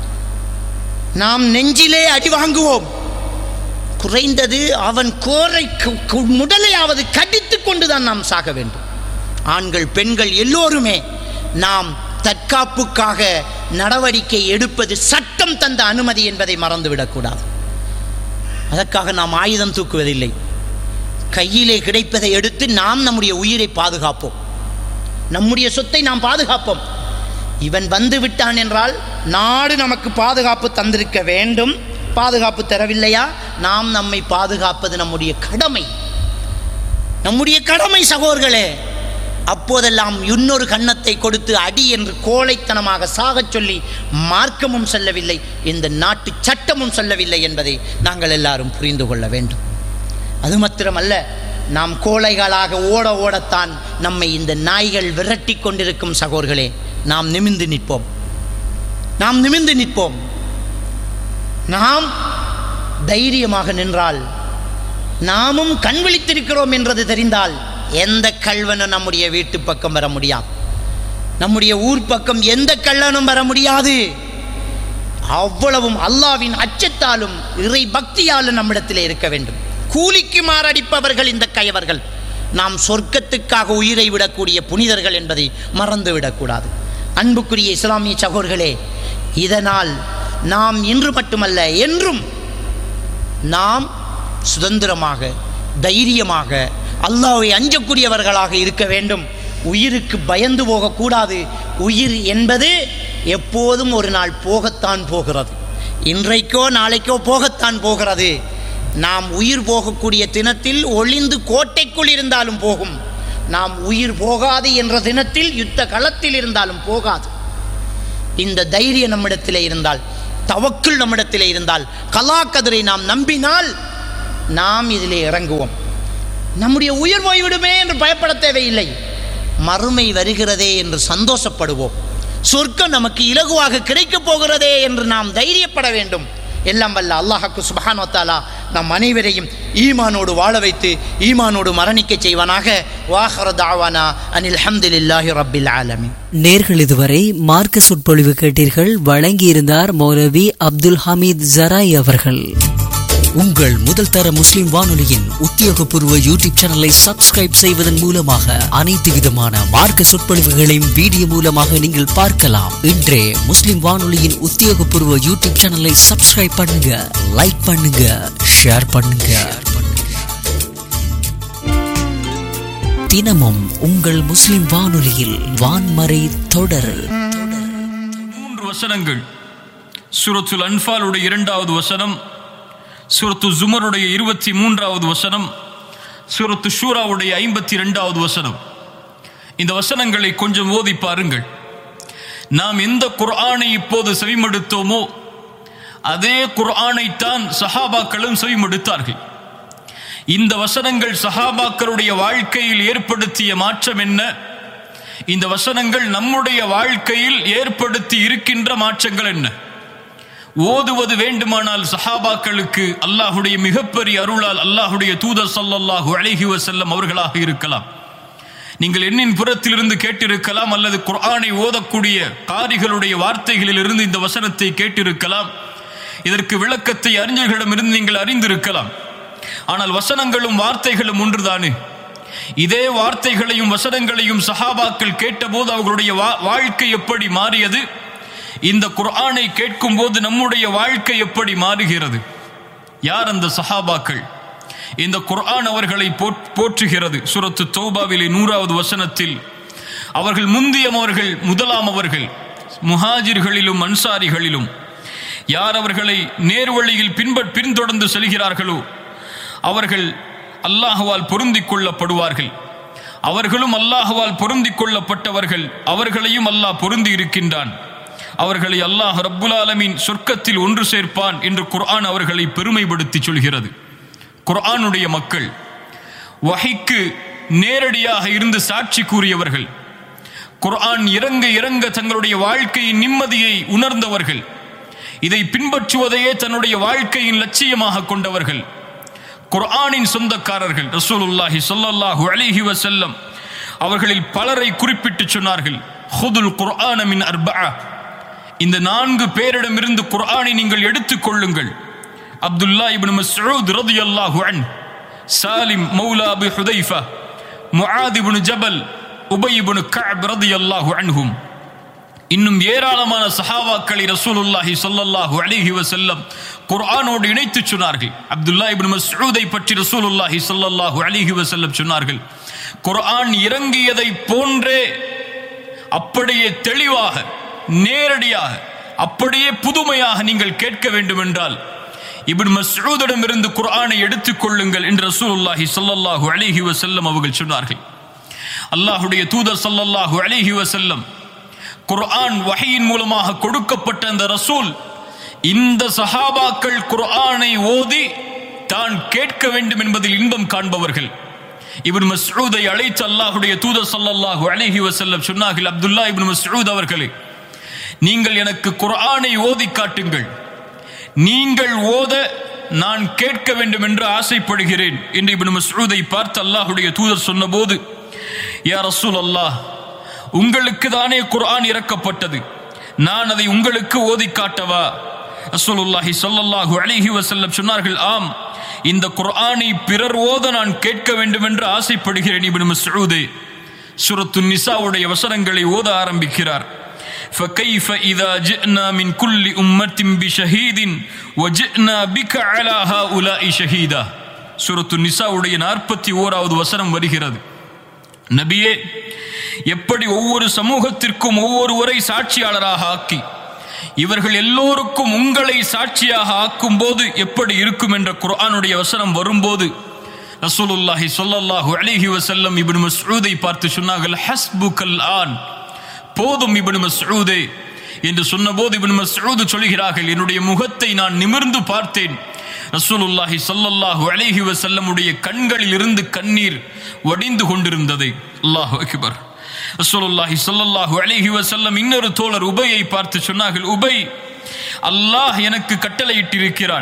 Speaker 1: நாம் நெஞ்சிலே அடி வாங்குவோம். குறைந்தது அவன் கோரை முதலையாவது கடித்து கொண்டுதான் நாம் சாக வேண்டும். ஆண்கள், பெண்கள் எல்லோருமே நாம் தற்காப்புக்காக நடவடிக்கை எடுப்பது சட்டம் தந்த அனுமதி என்பதை மறந்துவிடக்கூடாது. அதற்காக நாம் ஆயுதம் தூக்குவதில்லை. கையிலே கிடைப்பதை எடுத்து நாம் நம்முடைய உயிரை பாதுகாப்போம், நம்முடைய சொத்தை நாம் பாதுகாப்போம். இவன் வந்து விட்டான் என்றால் நாடு நமக்கு பாதுகாப்பு தந்திருக்க வேண்டும். பாதுகாப்பு தரவில்லையா? நாம் நம்மை பாதுகாப்பது நம்முடைய கடமை, நம்முடைய கடமை சகோதரர்களே. அப்போதெல்லாம் இன்னொரு கன்னத்தை கொடுத்து அடி என்று கோழைத்தனமாக சாகச் சொல்லி மார்க்கமும் சொல்லவில்லை, இந்த நாட்டு சட்டமும் சொல்லவில்லை என்பதை நாங்கள் எல்லாரும் புரிந்து கொள்ள வேண்டும். அது மாத்திரமல்ல, நாம் கோழைகளாக ஓட ஓடத்தான் நம்மை இந்த நாய்கள் விரட்டி கொண்டிருக்கும் சகோதரர்களே. நாம் நிமிர்ந்து நிற்போம், நாம் நிமிர்ந்து நிற்போம். நாம் தைரியமாக நின்றால், நாமும் கண் விழித்திருக்கிறோம் என்றது தெரிந்தால், எந்த கள்வனும் நம்முடைய வீட்டு பக்கம் வர முடியாது, நம்முடைய ஊர் பக்கம் எந்த கள்ளனும் வர முடியாது. அவ்வளவும் அல்லாவின் அச்சத்தாலும் இறை பக்தியாலும் நம்மிடத்தில் இருக்க வேண்டும். கூலிக்கு மாரடிப்பவர்கள் இந்த கயவர்கள். நாம் சொர்க்கத்துக்காக உயிரை விடக்கூடிய புனிதர்கள் என்பதை மறந்துவிடக்கூடாது. அன்புக்குரிய இஸ்லாமிய சகோதரர்களே, இதனால் நாம் இன்று மட்டுமல்ல என்றும் நாம் சுதந்திரமாக, தைரியமாக, அல்லாஹ்வை அஞ்சக்கூடியவர்களாக இருக்க வேண்டும். உயிருக்கு பயந்து போகக்கூடாது. உயிர் என்பது எப்போதும் ஒரு நாள் போகத்தான் போகிறது. இன்றைக்கோ நாளைக்கோ போகத்தான் போகிறது. நாம் உயிர் போகக்கூடிய தினத்தில் ஒளிந்து கோட்டைக்குள் இருந்தாலும் போகும். நாம் உயிர் போகாது என்ற தினத்தில் யுத்த களத்தில் இருந்தாலும் போகாது. இந்த தைரியம் நம்மிடத்தில் இருந்தால், தவக்குல் நம்மிடத்தில் இருந்தால், கலா கதிரை நாம் நம்பினால் நாம் இதிலே இறங்குவோம். நம்முடைய உயிர் போய்விடுமே என்று பயப்பட தேவையில்லை. மறுமை வருகிறதே என்று சந்தோஷப்படுவோம். சொர்க்கம் நமக்கு இலகுவாக கிடைக்கப் போகிறதே என்று நாம் தைரியப்பட வேண்டும். எல்லாம் வல்ல அல்லாஹ்வுக்கு சுப்ஹானஹு வ தஆலா நம் அனைவரையும் ஈமானோடு வாழ வைத்து ஈமானோடு மரணிக்க செய்வானாக. வாஹிரு தஅவானா அனில் ஹம்துலில்லாஹி ரப்பில் ஆலமீன்.
Speaker 2: நேர்கள் இதுவரை மார்க்க சொற்பொழிவு கேட்டீர்கள். வழங்கியிருந்தார் மௌலவி அப்துல் ஹமீத் ஜராய் அவர்கள். உங்கள் முதல் தர முஸ்லிம் வானொலியின் உத்தியோகபூர்வ யூடியூப் சேனலை சப்ஸ்கிரைப் செய்வதன் மூலமாக அனைத்து விதமான மார்க்க சொற்பொழிவுகளையும் வீடியோ மூலமாக நீங்கள் பார்க்கலாம். இன்றே முஸ்லிம் வானொலியின் உத்தியோகபூர்வ யூடியூப் சேனலை சப்ஸ்கிரைப் பண்ணுங்க, லைக் பண்ணுங்க, ஷேர் பண்ணுங்க. தினமும் உங்கள் முஸ்லிம் வானொலியில் வான்மறை தொடர்.
Speaker 3: மூன்று வசனங்கள். சூரத்துல் அன்ஃபாலுடைய இரண்டாவது வசனம், சூரத்து ஜுமருடைய இருபத்தி மூன்றாவது வசனம், சூரத்து ஷூராவுடைய ஐம்பத்தி இரண்டாவது வசனம். இந்த வசனங்களை கொஞ்சம் ஓதி பாருங்கள். நாம் எந்த குர்ஆனை இப்போது செவிமடுத்தோமோ அதே குர்ஆனைத்தான் சஹாபாக்களும் செவிமடுத்தார்கள். இந்த வசனங்கள் சஹாபாக்களுடைய வாழ்க்கையில் ஏற்படுத்திய மாற்றம் என்ன? இந்த வசனங்கள் நம்முடைய வாழ்க்கையில் ஏற்படுத்தி இருக்கின்ற மாற்றங்கள் என்ன? ஓதுவது வேண்டுமானால் சஹாபாக்களுக்கு அல்லாஹுடைய மிகப்பெரிய அருளால் அல்லாஹுடைய தூதர் ஸல்லல்லாஹு அலைஹி வஸல்லம் அவர்களாக இருக்கலாம். நீங்கள் எண்ணின் புறத்திலிருந்து கேட்டிருக்கலாம், அல்லது குர்ஆனை ஓதக்கூடிய காரிகளுடைய வார்த்தைகளிலிருந்து இந்த வசனத்தை கேட்டிருக்கலாம். இதற்கு விளக்கத்தை அறிஞர்களிடமிருந்து நீங்கள் அறிந்திருக்கலாம். ஆனால் வசனங்களும் வார்த்தைகளும் ஒன்றுதானே? இதே வார்த்தைகளையும் வசனங்களையும் சஹாபாக்கள் கேட்டபோது அவர்களுடைய வாழ்க்கை எப்படி மாறியது? இந்த குர்ஆனை கேட்கும் போது நம்முடைய வாழ்க்கை எப்படி மாறுகிறது? யார் அந்த சஹாபாக்கள்? இந்த குர்ஆன் அவர்களை போற்றுகிறது. சூரத்து தௌபாவிலே நூறாவது வசனத்தில் அவர்கள் முந்தியமவர்கள், முதலாம் அவர்கள், முஹாஜிர்களிலும் அன்சாரிகளிலும் யார் அவர்களை நேர்வழியில் பின்பற் பின்தொடர்ந்து செல்கிறார்களோ அவர்கள் அல்லாஹ்வால் பொருந்திக் கொள்ளப்படுவார்கள். அவர்களும் அல்லாஹ்வால் பொருந்திக் கொள்ளப்பட்டவர்கள், அவர்களையும் அல்லாஹ் பொருந்தி இருக்கின்றான். அவர்களை அல்லாஹ் ரப்புல் ஆலமீன் சொர்க்கத்தில் ஒன்று சேர்ப்பான் என்று குர்ஆன் அவர்களை பெருமைப்படுத்தி சொல்கிறது. குர்ஆனுடைய மக்கள், வஹீக்கு நேரடியாக இருந்து சாட்சி கூறியவர்கள், குர்ஆன் இறங்க இறங்க தங்களுடைய வாழ்க்கையின் நிம்மதியை உணர்ந்தவர்கள், இதை பின்பற்றுவதையே தன்னுடைய வாழ்க்கையின் லட்சியமாக கொண்டவர்கள், குர்ஆனின் சொந்தக்காரர்கள். ரசூலுல்லாஹி ஸல்லல்லாஹு அலைஹி வஸல்லம் அவர்களில் பலரை குறிப்பிட்டு சொன்னார்கள், ஹுதுல் குர்ஆன மின் அர்பஅ, இந்த நான்கு பேரிடமிருந்து குர்ஆனை நீங்கள் எடுத்துக் கொள்ளுங்கள். அப்துல்லா இப்னு மஸ்ஊத் ரலியல்லாஹு அன்ஹு, சாலிம் மௌலா அபி ஹுதைஃபா, முஆத் இப்னு ஜபல், உபய் இப்னு கஅப் ரலியல்லாஹு அன்ஹும், இன்னும் ஏராளமான சஹாபாக்களை ரசூலுல்லாஹி ஸல்லல்லாஹு அலைஹி வஸல்லம் குர்ஆனோடு இணைத்து சொன்னார்கள். அப்துல்லா இப்னு மஸ்ஊதை பற்றி ரசூலுல்லாஹி ஸல்லல்லாஹு அலைஹி வஸல்லம் சொன்னார்கள், குர்ஆன் இறங்கியதை போன்றே அப்படியே தெளிவாக, நேரடியாக, அப்படியே புதுமையாக நீங்கள் கேட்க வேண்டும் என்றால் இப்னு மஸ்ஊதிடமிருந்து குர்ஆனை எடுத்துக் கொள்ளுங்கள் என்று ரசூலுல்லாஹி ஸல்லல்லாஹு அலைஹி வஸல்லம் அவர்கள் சொன்னார்கள். அல்லாஹ்வுடைய தூதர் ஸல்லல்லாஹு அலைஹி வஸல்லம் குர்ஆன் வஹீயின் மூலமாக கொடுக்கப்பட்ட அந்த ரசூல், இந்த சஹாபாக்கள் குர்ஆனை ஓதி தான் கேட்க வேண்டும் என்பதில் இன்பம் காண்பவர்கள். இப்னு மஸ்ஊதை அழைத்து அல்லாஹ்வுடைய தூதர் ஸல்லல்லாஹு அலைஹி வஸல்லம் சொன்னார்கள், அப்துல்லா இப்னு மஸ்ஊத் அவர்களே, நீங்கள் எனக்கு குர்ஆனை ஓதி காட்டுங்கள், நீங்கள் ஓத நான் கேட்க வேண்டும் என்று ஆசைப்படுகிறேன் என்று இப்னு மஸ்ஊதை பார்த்து அல்லாஹ்வுடைய தூதர் சொன்னபோது, யா ரசூலல்லாஹ், உங்களுக்கு தானே குர்ஆன் இறக்கப்பட்டது, நான் அதை உங்களுக்கு ஓதி காட்டவா? ரசூலுல்லாஹி ஸல்லல்லாஹு அலைஹி வஸல்லம் சொன்னார்கள், ஆம், இந்த குர்ஆனை பிறர் ஓத நான் கேட்க வேண்டும் என்று ஆசைப்படுகிறேன். இப்னு மஸ்ஊதே சூரத்து நிசாவுடைய வசனங்களை ஓத ஆரம்பிக்கிறார். فكيف إذا جئنا من كل أمة بشهيد وجئنا بك على هؤلاء شهيدا. சூரத்து நிசாவுடைய நாற்பத்தி ஓராவது வசனம் வருகிறது. நபியே, எப்படி ஒவ்வொரு சமூகத்திற்கும் ஒவ்வொருவரை சாட்சியாளராக ஆக்கி இவர்கள் எல்லோருக்கும் உங்களை சாட்சியாக ஆக்கும் போது எப்படி இருக்கும் என்ற குர்ஆனுடைய வசனம் வரும்போது ரசூலுல்லாஹி ஸல்லல்லாஹு அலைஹி வஸல்லம் இப்னு மஸ்ஊதை பார்த்து சொன்னார்கள், ஹஸ்புகல் ஆன், போதும் இப்னு மஸ்ஊதே, என்று சொன்னபோது இப்னு மஸ்ஊத் சொல்கிறார்கள், என்னுடைய முகத்தை நான் நிமிர்ந்து பார்த்தேன். ரசூலுல்லாஹி ஸல்லல்லாஹு அலைஹி வஸல்லமுடைய கண்களில் இருந்து கண்ணீர் வடிந்து கொண்டிருந்தது. அல்லாஹு அக்பர். ரசூலுல்லாஹி ஸல்லல்லாஹு அலைஹி வஸல்லம் இன்னொரு தோழர் உபையை பார்த்து சொன்னார்கள், உபை, அல்லாஹ் எனக்கு கட்டளையிட்டிருக்கிறான்,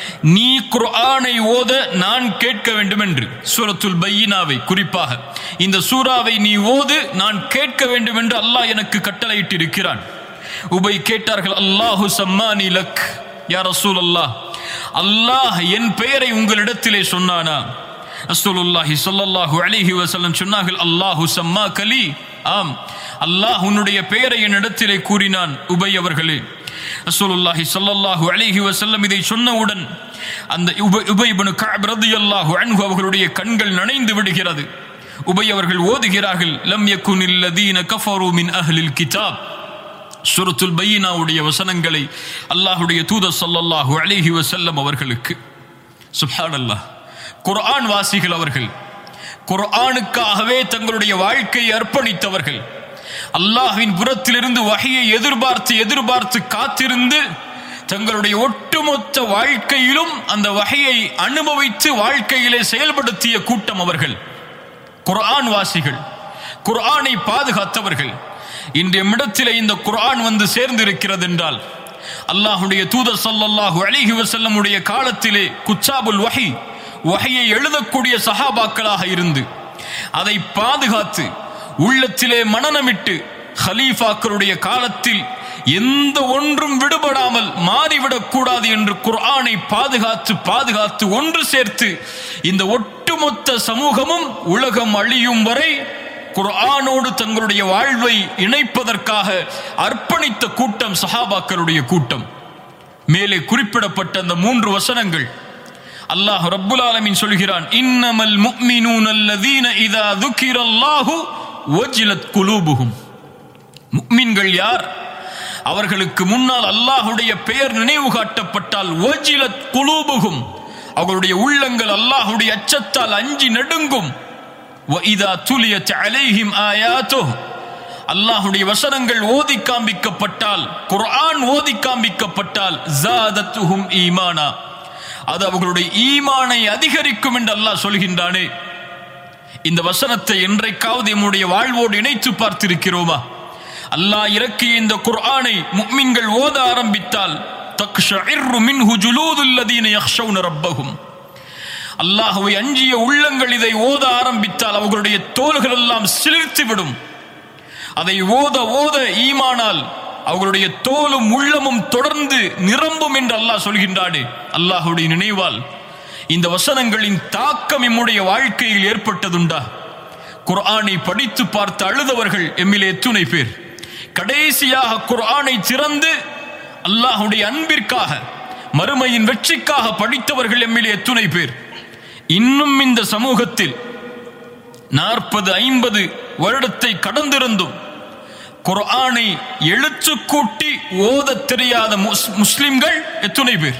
Speaker 3: நீ குர்ஆனை ஓத நான் கேட்க வேண்டும் என்று. சூரத்துல் பையினாவை, குறிப்பாக இந்த சூராவை நீ ஓது, நான் கேட்க வேண்டும் என்று அல்லாஹ் எனக்கு கட்டளையிட்டிருக்கிறான். உபை கேட்டார்கள், அல்லாஹு சம்மானி லக் யா ரசூலல்லாஹ், அல்லாஹ் என் பெயரை உங்களிடத்திலே சொன்னானா? ரசூலுல்லாஹி ஸல்லல்லாஹு அலைஹி வஸல்லம் சொன்னார்கள், அல்லாஹு சம்மாக லி, ஆம், அல்லாஹ் உன்னுடைய பெயரை என்னிடத்திலே கூறினான் உபை அவர்களே. ரசூலுல்லாஹி ஸல்லல்லாஹு அலைஹி வஸல்லம் இதை சொன்னவுடன் அந்த உபை இப்னு கஅப் ரலியல்லாஹு அன்ஹு அவர்களுடைய கண்கள் நனைந்து விடுகிறது. உபை அவர்கள் ஓதுகிறார்கள், லம் யகுனில் லதீன கஃபரு மின் அஹ்லில் கிதாப். சூரத்துல் பையினாவுடைய வசனங்களை அல்லாஹ்வுடைய தூதர் ஸல்லல்லாஹு அலைஹி வஸல்லம் அவர்களுக்கு. சுப்ஹானல்லாஹ், குர்ஆன் வாசிகள் அவர்கள், குர்ஆனுக்காகவே தங்களுடைய வாழ்க்கையை அர்ப்பணித்தவர்கள், அல்லாஹ்வின் புறத்திலிருந்து வஹியை எதிர்பார்த்து எதிர்பார்த்து காத்திருந்து தங்களுடைய ஒட்டுமொத்த வாழ்க்கையிலும் அந்த வஹியை அனுபவித்து வாழ்க்கையிலே செயல்படுத்திய கூட்டம் அவர்கள். குர்ஆன் வாசிகள், குர்ஆனை பாதுகாத்தவர்கள். இன்றைய இடத்திலே இந்த குர்ஆன் வந்து சேர்ந்திருக்கிறது என்றால் அல்லாஹ்வுடைய தூதர் ஸல்லல்லாஹு அலைஹி வஸல்லமுடைய காலத்திலே குச்சாபுல் வஹி, வஹியை எழுதக்கூடிய சஹாபாக்களாக இருந்து அதை பாதுகாத்து உள்ளத்திலே மனனமிட்டு ஹலீஃபாக்களுடைய காலத்தில் எந்த ஒன்றும் விடுபடாமல் மாறிவிடக் கூடாது என்று குர்ஆனை பாதுகாத்து பாதுகாத்து ஒன்று சேர்த்து இந்த ஒட்டுமொத்த சமூகமும் உலகம் அழியும் வரை குர்ஆனோடு தங்களுடைய வாழ்வை இணைப்பதற்காக அர்ப்பணித்த கூட்டம் சஹாபாக்களுடைய கூட்டம். மேலே குறிப்பிடப்பட்ட அந்த மூன்று வசனங்கள் அல்லாஹ் ரப்புல் ஆலமீன் சொல்கிறான், இன்னமல் முஃமினூன அல்லதீன இதா ذுகிரல்லாஹு வஜிலத் குலூபுஹும். முஃமின்கள் யார்? அவர்களுக்கு முன்னால் அல்லாஹ்வுடைய பெயர் நினைவு காட்டப்பட்டால் வஜிலத் குலூபுஹும், அவர்களுடைய உள்ளங்கள் அல்லாஹ்வுடைய அச்சத்தால் அஞ்சி நடுங்கும். வஇதா துலியத் அலைஹிம் ஆயாத்துஹு, அல்லாஹ்வுடைய வசனங்கள் ஓதி காண்பிக்கப்பட்டால், குர்ஆன் ஓதி காண்பிக்கப்பட்டால் ஜாதத்துஹும் ஈமானா, அது அவர்களுடைய ஈமானை அதிகரிக்கும் என்று அல்லாஹ் சொல்கின்றானே. இந்த வசனத்தை என்றைக்காவது நம்முடைய வாழ்வோடு இணைத்து பார்த்திருக்கிறோமா? அல்லாஹ் இறக்கிய இந்த குர்ஆனை முஃமின்கள் ஓத ஆரம்பித்தால் தக்ஷஇர்ரு மின்ஹு ஜுலூதுல் லதீன யக்ஷௌன ரப்பஹும், அல்லாஹ்வை அஞ்சிய உள்ளங்கள் இதை ஓத ஆரம்பித்தால் அவர்களுடைய தோள்கள் எல்லாம் சிலிர்த்துவிடும். அதை ஓத ஓத ஈமானால் அவர்களுடைய தோலும் உள்ளமும் தொடர்ந்து நிரம்பும் என்று அல்லாஹ் சொல்கின்றானே. அல்லாஹ்வுடைய நினைவால் இந்த வசனங்களின் தாக்கம் நம்முடைய வாழ்க்கையில் ஏற்பட்டதுண்டா? குர்ஆனை படித்து பார்த்து அழுதவர்கள் எம்மிலே எத்துணை பேர்? கடைசியாக குர்ஆனை திறந்து அல்லாஹ்வுடைய அன்பிற்காக மறுமையின் வெற்றிக்காக படித்தவர்கள் எம்மிலே எத்துணை பேர்? இன்னும் இந்த சமூகத்தில் நாற்பது ஐம்பது வருடத்தை கடந்திருந்தும் குர்ஆனை எழுத்து கூட்டி ஓத தெரியாத முஸ்லிம்கள் எத்துணை பேர்?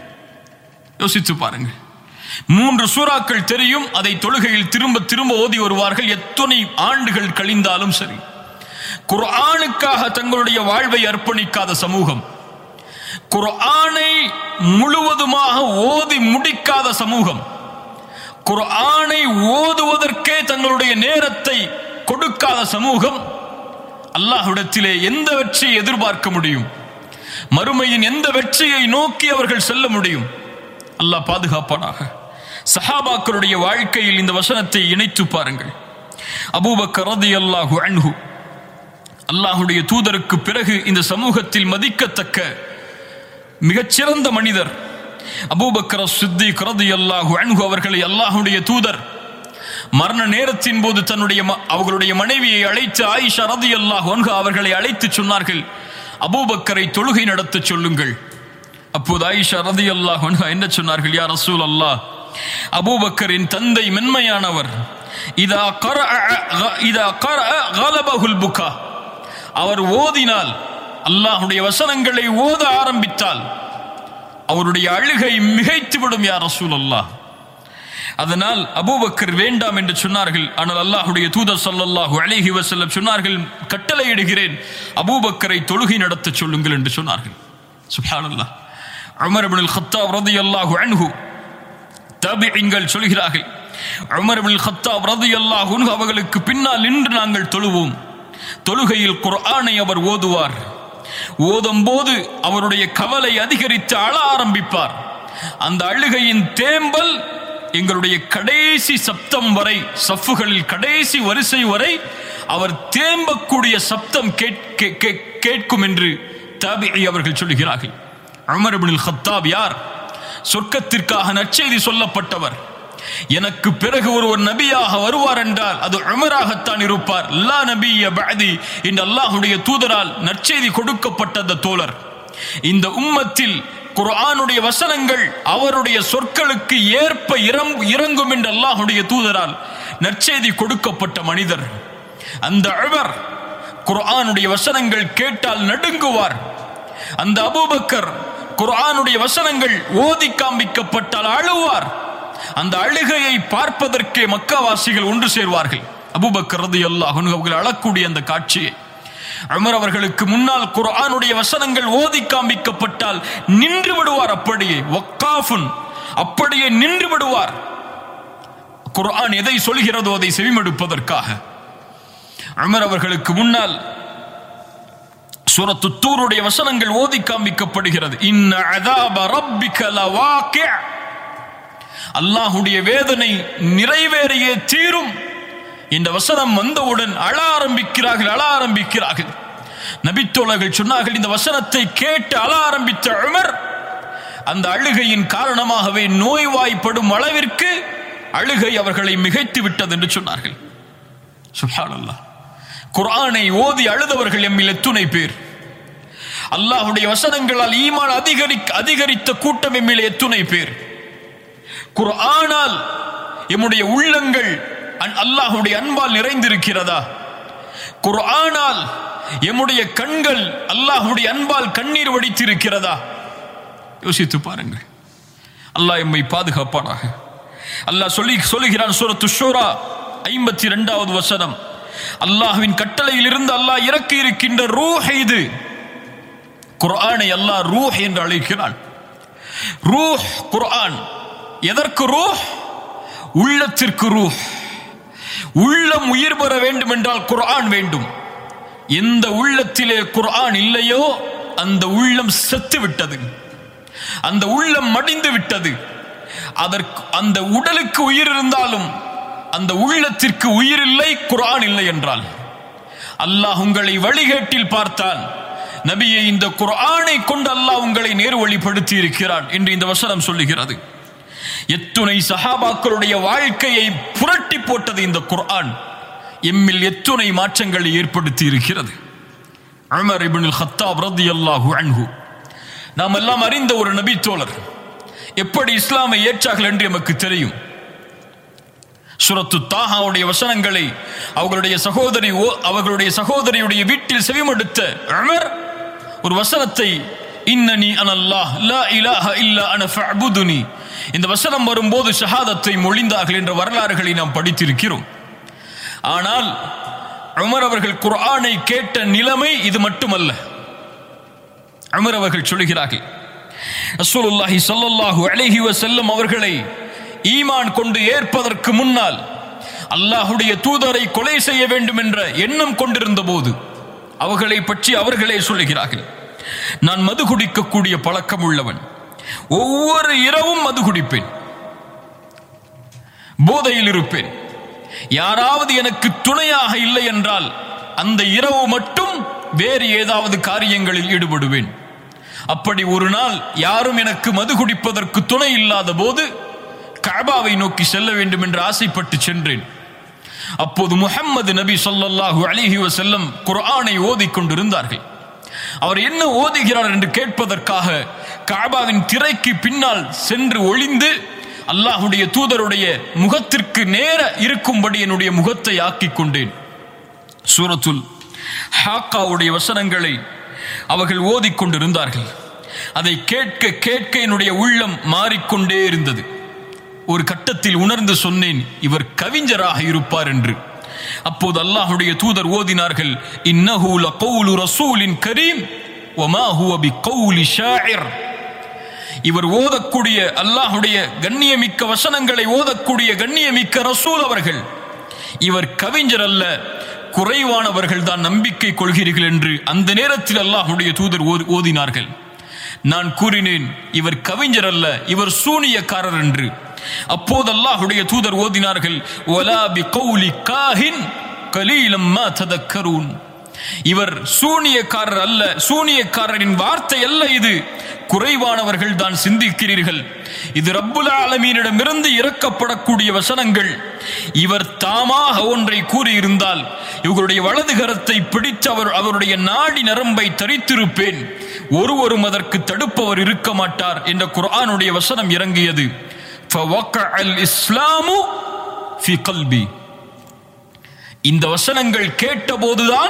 Speaker 3: யோசித்து பாருங்கள். மூன்று சூறாக்கள் தெரியும், அதை தொழுகையில் திரும்ப திரும்ப ஓதி வருவார்கள். எத்தனை ஆண்டுகள் கழிந்தாலும் சரி, குர்ஆனுக்காக தங்களுடைய வாழ்வை அர்ப்பணிக்காத சமூகம், குர்ஆனை முழுவதுமாக ஓதி முடிக்காத சமூகம், குர்ஆனை ஓதுவதற்கே தங்களுடைய நேரத்தை கொடுக்காத சமூகம், அல்லாஹ்விடத்திலே எந்த வெற்றியை எதிர்பார்க்க முடியும்? மறுமையின் எந்த வெற்றியை நோக்கி அவர்கள் செல்ல முடியும்? அல்லாஹ் பாதுகாப்பானாக. சஹாபாக்களுடைய வாழ்க்கையில் இந்த வசனத்தை இணைத்து பாருங்கள். அபூபக்கர் ரலியல்லாஹு அன்ஹு, அல்லாஹ்வுடைய தூதருக்கு பிறகு இந்த சமூகத்தில் மதிக்கத்தக்க மிகச்சிறந்த மனிதர் அபூபக்கர் சித்திக் ரலியல்லாஹு அன்ஹு அவர்களை அல்லாஹ்வுடைய தூதர் மரண நேரத்தின் போது தன்னுடைய அவர்களுடைய மனைவியை அழைத்து ஆயிஷா ரலியல்லாஹு அன்ஹா அவர்களை அழைத்து சொன்னார்கள், அபூபக்கரை தொழுகை நடத்த சொல்லுங்கள். அப்போது ஆயிஷா ரலியல்லாஹு அன்ஹா என்ன சொன்னார்கள்? யா ரசூலல்லாஹ், அபூபக்கரின் தந்தை மென்மையானவர், இதா கரஅ இதா கரஅ கலபஹுல் புகா, அவர் ஓதினால், அல்லாஹ்வுடைய வசனங்களை ஓத ஆரம்பித்தால் அவருடைய அழுகை மிகைத்துவிடும். யா ரசூலல்லாஹ், அதனால் அபூபக்கர் வேண்டாம் என்று சொன்னார்கள். ஆனால் அல்லாஹ்வுடைய தூதர் ஸல்லல்லாஹு அலைஹி வஸல்லம் சொன்னார்கள், கட்டளையிடுகிறேன், அபூபக்கரை தொழுகை நடத்த சொல்லுங்கள் என்று சொன்னார்கள். சுப்ஹானல்லாஹ். உமர் இப்னுல் கத்தாப் ரலியல்லாஹு அன்ஹு தாபிஈன்கள் சொல்கிறார்கள், உமர் இப்னுல் கத்தாப் ரலியல்லாஹு அன்ஹு அவர்களுக்கு பின்னால் நின்று நாங்கள் தொழுவோம். தொழுகையில் குர்ஆனை அவர் ஓதுவார். ஓதும் போது அவருடைய கவலை அதிகரித்து அழ ஆரம்பிப்பார். அந்த அழுகையின் தேம்பல் எங்களுடைய கடைசி சப்தம் வரை, சஃப்புகளில் கடைசி வரிசை வரை அவர் தேம்பக்கூடிய சப்தம் கேட்கும் என்று தாபிஈ அவர்கள் சொல்கிறார்கள். உமர் இப்னுல் கத்தாப் யார்? சொர்க்கத்திற்காக நற்செய்தி சொல்லப்பட்டவர். எனக்கு பிறகு ஒருவர் நபியாக வருவார் என்றால் அது உமராகத்தான் இருப்பார். லா நபிய பஅதி என்று அல்லாஹ்வுடைய தூதரால் நற்செய்தி கொடுக்கப்பட்ட அந்த தோழர். இந்த உம்மத்தில் குர்ஆனுடைய வசனங்கள் அவருடைய சொற்களுக்கு ஏற்ப இறங்கும் என்று அல்லாஹ்வுடைய தூதரால் நற்செய்தி கொடுக்கப்பட்ட மனிதர். அந்த உமர் குர்ஆனுடைய வசனங்கள் கேட்டால் நடுங்குவார். அந்த அபூபக்கர் குர்ஆனுடைய வசனங்கள் ஓதி காண்பிக்கப்பட்டால் அழுவார். அந்த அழுகையை பார்ப்பதற்கே மக்காவாசிகள் ஒன்று சேர்வார்கள். அபூபக்கர் ரலியல்லாஹு அன்ஹு அவர்கள் அழக்கூடிய அந்த காட்சியை, உமர் அவர்களுக்கு முன்னால் குர்ஆனுடைய வசனங்கள் ஓதி காண்பிக்கப்பட்டால் நின்று விடுவார். அப்படியே வக்காஃபுன், அப்படியே நின்று விடுவார். குர்ஆன் எதை சொல்கிறதோ அதை செவிமடுப்பதற்காக. உமர் அவர்களுக்கு முன்னால் சூரத்து தூருடைய வசனங்கள் ஓதி காண்பிக்கப்படுகிறது. இன்ன அஸாப ரப்பிக லவாகி', அல்லாஹ்வுடைய வேதனை நிறைவேறியே தீரும் இந்த வசனம் வந்தவுடன் அழ ஆரம்பிக்கிறார்கள் அழ ஆரம்பிக்கிறார்கள் நபித்தோழர்கள் சொன்னார்கள், இந்த வசனத்தை கேட்டு அழ ஆரம்பித்த உமர் அந்த அழுகையின் காரணமாகவே நோய்வாய்ப்படும் அளவிற்கு அழுகை அவர்களை மிகைத்து விட்டது என்று சொன்னார்கள். சுப்ஹானல்லாஹ். குர்ஆனை ஓதி அழுதவர்கள் எம்மில் எத்துணை பேர்? அல்லாஹ்வுடைய வசனங்களால் ஈமான் அதிகரி அதிகரித்த கூட்டம் எம்மில் எத்துணை பேர்? குர்ஆனால் எம்முடைய உள்ளங்கள் அல்லாஹ்வுடைய அன்பால் நிறைந்திருக்கிறதா? குர்ஆனால் எம்முடைய கண்கள் அல்லாஹ்வுடைய அன்பால் கண்ணீர் வடித்திருக்கிறதா? யோசித்து பாருங்கள். அல்லாஹ் எம்மை பாதுகாப்பானாக. அல்லாஹ் சொல்லி சொல்லுகிறான் சூரத்து ஷூரா ஐம்பத்தி இரண்டாவது வசனம், அல்லாஹ்வின் கட்டளையில் இருந்து அல்லாஹ் இறக்கி இருக்கின்ற ரூஹ் இது. குர்ஆனை அல்லாஹ் ரூஹ் என்று அழைக்கிறான். ரூஹ் குர்ஆன். எதற்கு ரூஹ்? உள்ளத்திற்கு ரூஹ். உள்ளம் உயிர் பெற வேண்டும் என்றால் குர்ஆன் வேண்டும். எந்த உள்ளத்திலே குர்ஆன் இல்லையோ அந்த உள்ளம் செத்து விட்டது, அந்த உள்ளம் மடிந்து விட்டது. அதற்கு அந்த உடலுக்கு உயிர் இருந்தாலும் அந்த உள்ளத்திற்கு உயிர் இல்லை, குர்ஆன் இல்லை என்றால். அல்லாஹ் உங்களை வழிகேட்டில் பார்த்தான், நபியை இந்த குர்ஆனை கொண்டு அல்லாஹ் உங்களை நேர்வழிப்படுத்தி இருக்கிறான் என்று இந்த வசனம் சொல்லுகிறது. எத்துணை சஹாபாக்களுடைய வாழ்க்கையை புரட்டி போட்டது இந்த குர்ஆன். எம்மில் எத்துணை மாற்றங்களை ஏற்படுத்தி இருக்கிறது. உமர் இப்னுல் கத்தாப் ரலியல்லாஹு அன்ஹு நாம் எல்லாம் அறிந்த ஒரு நபி தோழர். எப்படி இஸ்லாமை ஏற்றார்கள் என்று நமக்கு தெரியும். சூரத்து தாஹாவுடைய வசனங்களை அவர்களுடைய சகோதரி அவர்களுடைய சகோதரியுடைய வீட்டில் செவிமடுத்த உமர் ஒரு வசனத்தை, இன்னனி அனல்லாஹ் லா இலாஹ இல்லா அன ஃபஅபுதுனி, இந்த வசனம் வரும்போது ஷஹாதத்தை மொழிந்தார்கள் என்ற வரலாறுகளை நாம் படித்திருக்கிறோம். ஆனால் உமர் அவர்கள் குர்ஆனை கேட்ட நிலைமை இது மட்டுமல்ல. உமர் அவர்கள் சொல்கிறார்கள், ரசூலுல்லாஹி ஸல்லல்லாஹு அலைஹி வஸல்லம் அவர்களை ஈமான் கொண்டு ஏற்பதற்கு முன்னால் அல்லாஹ்வுடைய தூதரை கொலை செய்ய வேண்டும் என்ற எண்ணம் கொண்டிருந்த போது அவர்களை பற்றி அவர்களே சொல்லுகிறார்கள், நான் மது குடிக்கக்கூடிய பழக்கம் உள்ளவன், ஒவ்வொரு இரவும் மது குடிப்பேன், போதையில் இருப்பேன், யாராவது எனக்கு துணையாக இல்லை என்றால் அந்த இரவு மட்டும் வேறு ஏதாவது காரியங்களில் ஈடுபடுவேன். அப்படி ஒரு நாள் யாரும் எனக்கு மது குடிப்பதற்கு துணை இல்லாத போது கஅபாவை நோக்கி செல்ல வேண்டும் என்று ஆசைப்பட்டு சென்றேன். அப்போது முஹம்மது நபி ஸல்லல்லாஹு அலைஹி வஸல்லம் குர்ஆனை ஓதிக்கொண்டிருந்தார்கள். அவர் என்ன ஓதுகிறார் என்று கேட்பதற்காக கஅபாவின் திரைக்கு பின்னால் சென்று ஒளிந்து அல்லாஹ்வுடைய தூதருடைய முகத்திற்கு நேர இருக்கும்படி என்னுடைய முகத்தை ஆக்கிக் கொண்டேன். சூரத்துல் ஹாக்காவுடைய வசனங்களை அவர்கள் ஓதிக்கொண்டிருந்தார்கள். அதை கேட்க கேட்க என்னுடைய உள்ளம் மாறிக்கொண்டே இருந்தது. ஒரு கட்டத்தில் உணர்ந்து சொன்னேன், இவர் கவிஞராக இருப்பார் என்று. அப்போது அல்லாஹ்வுடைய தூதர் ஓதினார்கள், இன்னஹு லகௌலு ரசூலின் கரீம் வமா ஹுவ பிகௌலி ஷாயிர். இவர் ஓதக்கூடிய அல்லாஹ்வுடைய கண்ணியமிக்க வசனங்களை ஓதக்கூடிய கண்ணியமிக்க ரசூல் அவர்கள், இவர் கவிஞர் அல்ல, குறைவானவர்கள் தான் நம்பிக்கை கொள்கிறீர்கள் என்று அந்த நேரத்தில் அல்லாஹ்வுடைய தூதர் ஓதினார்கள். நான் கூறினேன், இவர் கவிஞர் அல்ல, இவர் சூனியக்காரர் என்று. அப்போது அல்லாஹ்வுடைய தூதர் ஓதினார்கள், வலா பிகௌலி காஹின் கலீலம் மா ததக்கரூன். இவர் சூனியக்காரர் அல்ல, சூனியக்காரரின் வார்த்தை அல்ல, இது குறைவானவர்கள் தான் சிந்திக்கிறீர்கள். இது ரப்புல் ஆலமீனிடமிருந்து இறக்கப்படக்கூடிய வசனங்கள். இவர் தாமாக ஒன்றை கூறியிருந்தால் இவர்களுடைய வலது கரத்தை பிடித்து அவர் அவருடைய நாடி நரம்பை தரித்திருப்பேன், ஒருவரும் அதற்கு தடுப்பவர் இருக்க மாட்டார் என்ற குர்ஆனுடைய வசனம் இறங்கியது. இஸ்லாமு ஃபி கல்பி. இந்த வசனங்கள் கேட்டபோதுதான்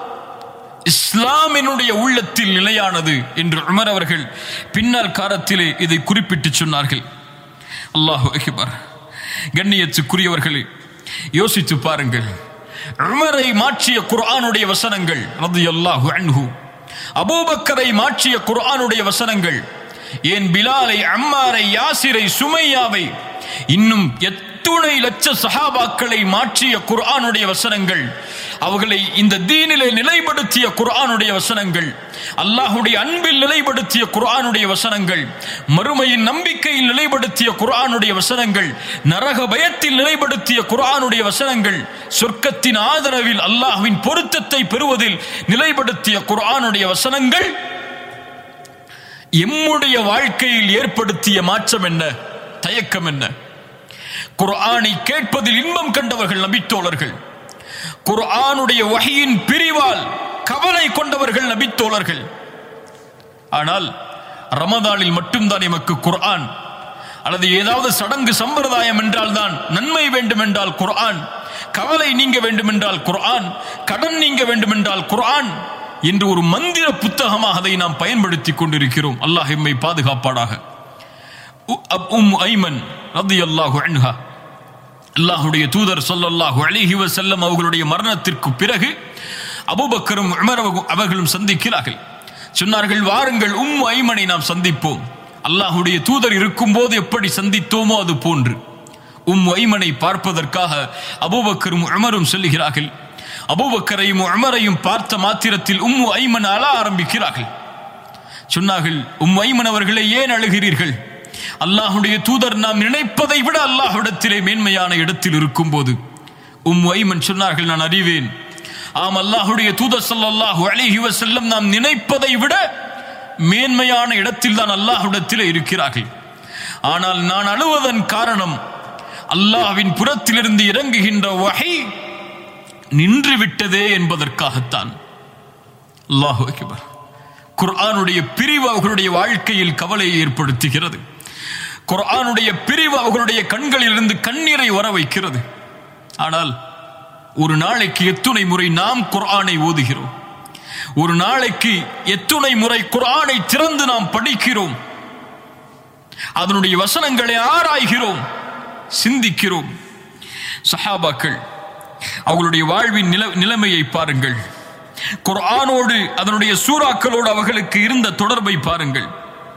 Speaker 3: இஸ்லாம் என்னுடைய உள்ளத்தில் நிலையானது என்று உமர் அவர்கள் பின்னால் காலத்திலே இதை குறிப்பிட்டு சொன்னார்கள். அல்லாஹு அக்பர். கண்ணியத்துக்குரியவர்களே, யோசித்து பாருங்கள். உமரை மாற்றிய குர்ஆனுடைய வசனங்கள் ரலியல்லாஹு அன்ஹு, அபூபக்கரை மாற்றிய குர்ஆனுடைய வசனங்கள், ஏன் பிலாலை, அம்மாரை, யாசிரை, சுமையாவை, இன்னும் எத்துணை லட்ச சஹாபாக்களை மாற்றிய குர்ஆனுடைய வசனங்கள், அவர்களை இந்த தீனிலே நிலைப்படுத்திய குர்ஆனுடைய வசனங்கள், அல்லாஹ்வுடைய அன்பில் நிலைப்படுத்திய குர்ஆனுடைய வசனங்கள், மறுமையின் நம்பிக்கையில் நிலைப்படுத்திய குர்ஆனுடைய வசனங்கள், நரக பயத்தில் நிலைப்படுத்திய குர்ஆனுடைய வசனங்கள், சொர்க்கத்தின் ஆதரவில் அல்லாஹ்வின் பொருத்தத்தை பெறுவதில் நிலைப்படுத்திய குர்ஆனுடைய வசனங்கள் எம்முடைய வாழ்க்கையில் ஏற்படுத்திய மாற்றம் என்ன, தயக்கம் என்ன? குர்ஆனை கேட்பதில் இன்பம் கண்டவர்கள் நபித்தோழர்கள், குர்ஆனுடைய வஹீயின் பிரிவால் கவலை கொண்டவர்கள் நபித்தோழர்கள். ஆனால் ரமதானில் மட்டும்தான் எமக்கு குர்ஆன், அல்லது ஏதாவது சடங்கு சம்பிரதாயம் என்றால் தான் நன்மை வேண்டும் என்றால் குர்ஆன், கவலை நீங்க வேண்டும் என்றால் குர்ஆன், கடன் நீங்க வேண்டும் என்றால் குர்ஆன் என்று ஒரு மந்திர புத்தகமாக அதை நாம் பயன்படுத்திக் கொண்டிருக்கிறோம். அல்லாஹ் எம்மை பாதுகாப்பாடாக. உம் ஐமன் ரலியல்லாஹு அன்ஹா, அல்லாஹ்வுடைய தூதர் ஸல்லல்லாஹு அலைஹி வஸல்லம் அவர்களுடைய மரணத்திற்கு பிறகு அபூபக்கரும் உமர் அவர்களும் சந்திக்கிறார்கள். சொன்னார்கள், வாருங்கள் உம் ஐமனை நாம் சந்திப்போம். அல்லாஹ்வுடைய தூதர் இருக்கும் போது எப்படி சந்தித்தோமோ அது போன்று உம் ஐமனை பார்ப்பதற்காக அபூபக்கரும் உமரும் செல்கிறார்கள். அபூபக்கரையும் உமரையும் பார்த்த மாத்திரத்தில் உம் ஐமன் அழ ஆரம்பிக்கிறார்கள். சொன்னார்கள், உம் ஐமன் அவர்களை ஏன் அழுகிறீர்கள்? அல்லாஹ்வுடைய தூதர் நாம் நினைப்பதை விட அல்லாஹ்விடத்திலே மேன்மையான இடத்தில் இருக்கும் போது. உம் ஐமன் சொன்னார்கள், நான் அறிவேன், ஆம், அல்லாஹ்வுடைய தூதர் ஸல்லல்லாஹு அலைஹி வஸல்லம் நாம் நினைப்பதை விட மேன்மையான இடத்தில் தான் அல்லாஹ்விடத்திலே இருக்கிறார்கள். ஆனால் நான் அழுவதன் காரணம் அல்லாஹ்வின் புறத்திலிருந்து இறங்குகின்ற வஹீ நின்று விட்டதே என்பதற்காகத்தான். அல்லாஹு அக்பர். குர்ஆனுடைய பிரிவு அவர்களுடைய வாழ்க்கையில் கவலையை ஏற்படுத்துகிறது. குர்ஆனுடைய பிரிவு அவர்களுடைய கண்களில் இருந்து கண்ணீரை வர வைக்கிறது. ஆனால் ஒரு நாளைக்கு எத்துணை முறை நாம் குர்ஆனை ஓதுகிறோம்? ஒரு நாளைக்கு எத்துணை முறை குர்ஆனை திறந்து நாம் படிக்கிறோம்? அதனுடைய வசனங்களை ஆராய்கிறோம், சிந்திக்கிறோம். சஹாபாக்கள் அவர்களுடைய வாழ்வின் நில நிலைமையை பாருங்கள். குர்ஆனோடு அதனுடைய சூறாக்களோடு அவர்களுக்கு இருந்த தொடர்பை பாருங்கள்.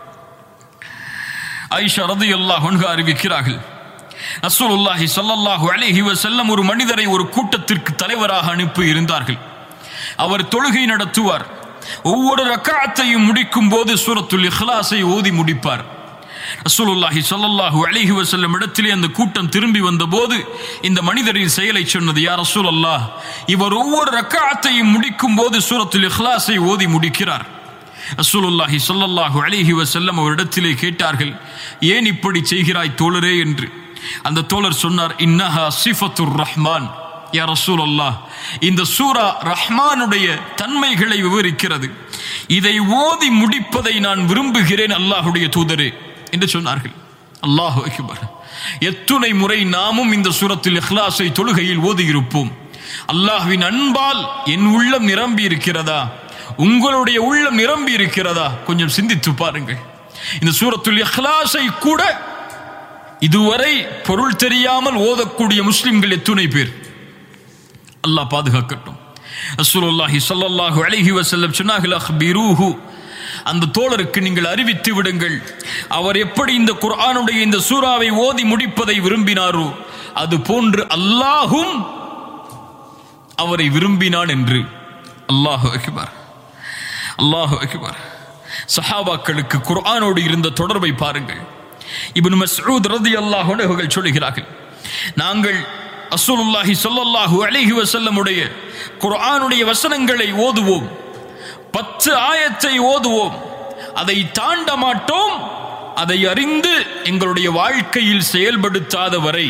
Speaker 3: ஆயிஷா ரலியல்லாஹு அன்ஹா அறிவிக்கிறார்கள், ரசூலுல்லாஹி ஸல்லல்லாஹு அலைஹி வஸல்லம் ஒரு மனிதரை ஒரு கூட்டத்திற்கு தலைவராக அனுப்பி இருந்தார்கள். அவர் தொழுகை நடத்துவார். ஒவ்வொரு ரக்அத்தையும் முடிக்கும் போது சூரத்துல் இக்லாஸை ஓதி முடிப்பார். ரசூலுல்லாஹி ஸல்லல்லாஹு அலைஹி வஸல்லம் இடத்திலே அந்த கூட்டம் திரும்பி வந்தபோது இந்த மனிதரின் செயலை சொன்னது, யா ரசூலல்லாஹ், இவர் ஒவ்வொரு ரக்அத்தையும் முடிக்கும் போது சூரத்துல் இக்லாஸை ஓதி முடிக்கிறார். ரசூலுல்லாஹி ஸல்லல்லாஹு அலைஹி வஸல்லம் அவரிடத்திலே கேட்டார்கள், ஏன் இப்படி செய்கிறாய் தோழரே என்று. அந்த தோழர் சொன்னார், இன்னஹா சிஃபத்துர் ரஹ்மான். யா ரசூலல்லாஹ், இந்த சூரா ரஹ்மானுடைய தன்மைகளை விவரிக்கிறது, இதை ஓதி முடிப்பதை நான் விரும்புகிறேன் அல்லாஹ்வுடைய தூதரே என்று சொன்னார்கள். அல்லாஹு அக்பர். எத்துணை முறை நாமும் இந்த சூரத்துல் இக்லாஸை தொழுகையில் ஓதி இருப்போம். அல்லாஹ்வின் அன்பால் என் உள்ளம் நிரம்பி இருக்கிறதா? உங்களுடைய உள்ளம் நிரம்பி இருக்கிறதா? கொஞ்சம் சிந்தித்து பாருங்கள். இந்த சூரத்துல் இக்லாஸை கூட இதுவரை பொருள் தெரியாமல் ஓதக்கூடிய முஸ்லிம்கள் எத்துணை பேர்? அல்லாஹ் பாதுகாக்கட்டும். ரசூலுல்லாஹி ஸல்லல்லாஹு அலைஹி வஸல்லம் சொன்னார்கள், அக்பிரூஹு, அந்த தோழருக்கு நீங்கள் அறிவித்து விடுங்கள், அவர் எப்படி இந்த குர்ஆனுடைய இந்த சூறாவை ஓதி முடிப்பதை விரும்பினாரோ அது போன்று அல்லாஹும் அவரை விரும்பினான் என்று. அல்லாஹு அக்பர், அல்லாஹு அக்பர். சஹாபாக்களுக்கு குர்ஆனோடு இருந்த தொடர்பை பாருங்கள். இப்னு மஸ்ஊத் ரலியல்லாஹு அன்ஹு அவர்கள் சொல்கிறார்கள், நாங்கள் ரசூலுல்லாஹி ஸல்லல்லாஹு அலைஹி வஸல்லம் உடைய குர்ஆனுடைய வசனங்களை ஓதுவோம், பத்து ஆயத்தை ஓதுவோம், அதை தாண்ட மாட்டோம், அதை அறிந்து எங்களுடைய வாழ்க்கையில் செயல்படுத்தாத வரை.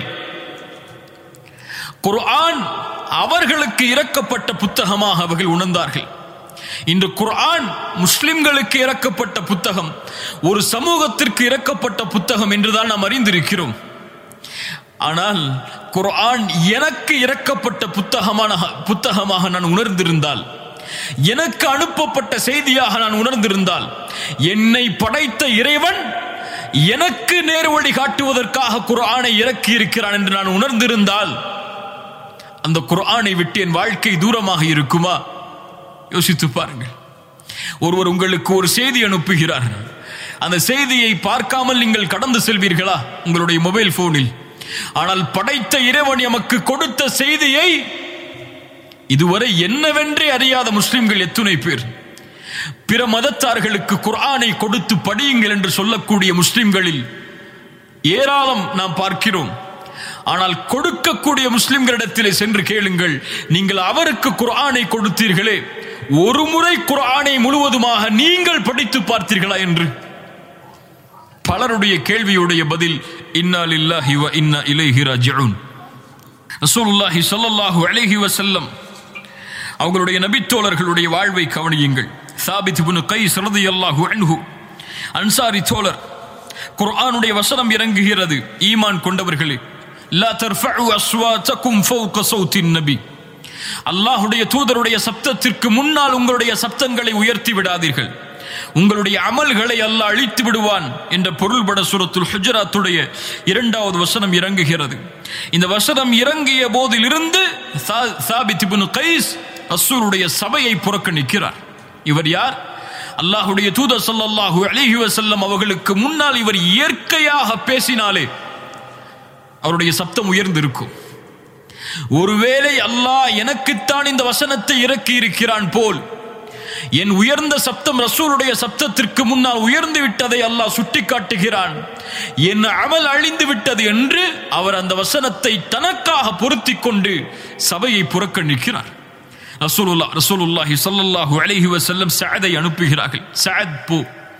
Speaker 3: குர்ஆன் அவர்களுக்கு இறக்கப்பட்ட புத்தகமாக அவர்கள் உணர்ந்தார்கள். இந்த குர்ஆன் முஸ்லிம்களுக்கு இறக்கப்பட்ட புத்தகம், ஒரு சமூகத்திற்கு இறக்கப்பட்ட புத்தகம் என்றுதான் நாம் அறிந்திருக்கிறோம். ஆனால் குர்ஆன் எனக்கு இறக்கப்பட்ட புத்தகமான புத்தகமாக நான் உணர்ந்திருந்தால், எனக்கு அனுப்பப்பட்ட செய்தியாக நான் உணர்ந்திருந்தால், என்னை படைத்த இறைவன் எனக்கு நேர்வழி காட்டுவதற்காக குர்ஆனை இறக்கி இருக்கிறான் என்று நான் உணர்ந்திருந்தால், அந்த குர்ஆனை விட்டு என் வாழ்க்கை தூரமாக இருக்குமா? யோசித்து பாருங்கள். ஒருவர் உங்களுக்கு ஒரு செய்தி அனுப்புகிறார், அந்த செய்தியை பார்க்காமல் நீங்கள் கடந்து செல்வீர்களா உங்களுடைய மொபைல் போனில்? ஆனால் படைத்த இறைவன் எமக்கு கொடுத்த செய்தியை இதுவரை என்னவென்றே அறியாத முஸ்லிம்கள் எத்துணை பேர்? பிற மதத்தார்களுக்கு குர்ஆனை கொடுத்து படியுங்கள் என்று சொல்லக்கூடிய முஸ்லிம்களில் ஏராளம் நாம் பார்க்கிறோம். ஆனால் கொடுக்கக்கூடிய முஸ்லிம்களிடத்திலே சென்று கேளுங்கள், நீங்கள் அவருக்கு குர்ஆனை கொடுத்தீர்களே, ஒரு முறை குர்ஆனை முழுவதுமாக நீங்கள் படித்து பார்த்தீர்களா என்று? பலருடைய கேள்வியுடைய பதில் இன்னா லில்லாஹி வ இன்னா இலைஹி ராஜிஊன். ரசூலுல்லாஹி ஸல்லல்லாஹு அலைஹி வஸல்லம் அவர்களுடைய நபித்தோழர்களுடைய வாழ்வை கவனியுங்கள். சாபித் இப்னு கைஸ் ரலியல்லாஹு அன்ஹு, அன்சாரி தோழர். குர்ஆனுடைய வசனம் இறங்குகிறது, ஈமான் கொண்டவர்களே, லா தர்ஃபஉ அஸ்வாதகும் ஃபௌக ஸௌத்தின் நபி, அல்லாஹ்வுடைய தூதருடைய சப்தத்திற்கு முன்னால் உங்களுடைய சப்தங்களை உயர்த்தி விடாதீர்கள், உங்களுடைய அமல்களை அல்லாஹ் அழித்து விடுவான் என்ற பொருள்பட சூரத்துல் ஹுஜராத்துடைய இரண்டாவது வசனம் இறங்குகிறது. இந்த வசனம் இறங்கிய போதிலிருந்து சாபித் இப்னு கைஸ் ரசூலுடைய சபையை புறக்கணிக்கிறார். இவர் யார்? அல்லாஹ்வுடைய தூதர் ஸல்லல்லாஹு அலைஹி வஸல்லம் அவர்களுக்கு முன்னால் இவர் இயற்கையாக பேசினாலே அவருடைய சப்தம் உயர்ந்திருக்கும். ஒருவேளை அல்லாஹ் எனக்குத்தான் இந்த வசனத்தை இறக்கி இருக்கிறான் போல் என் உயர்ந்த சப்தம் ரசூலுடைய சப்தத்திற்கு முன்னால் உயர்ந்து விட்டதை அல்லாஹ் சுட்டி காட்டுகிறான், என் அமல் அழிந்து விட்டது என்று அவர் அந்த வசனத்தை தனக்காக பொருத்தி கொண்டு சபையை புறக்கணிக்கிறார். ரசூலுல்லாஹ் ரசூலுல்லாஹி ஸல்லல்லாஹு அலைஹி வஸல்லம் சஅதை அனுப்புகிறார்கள். சஅத் போ,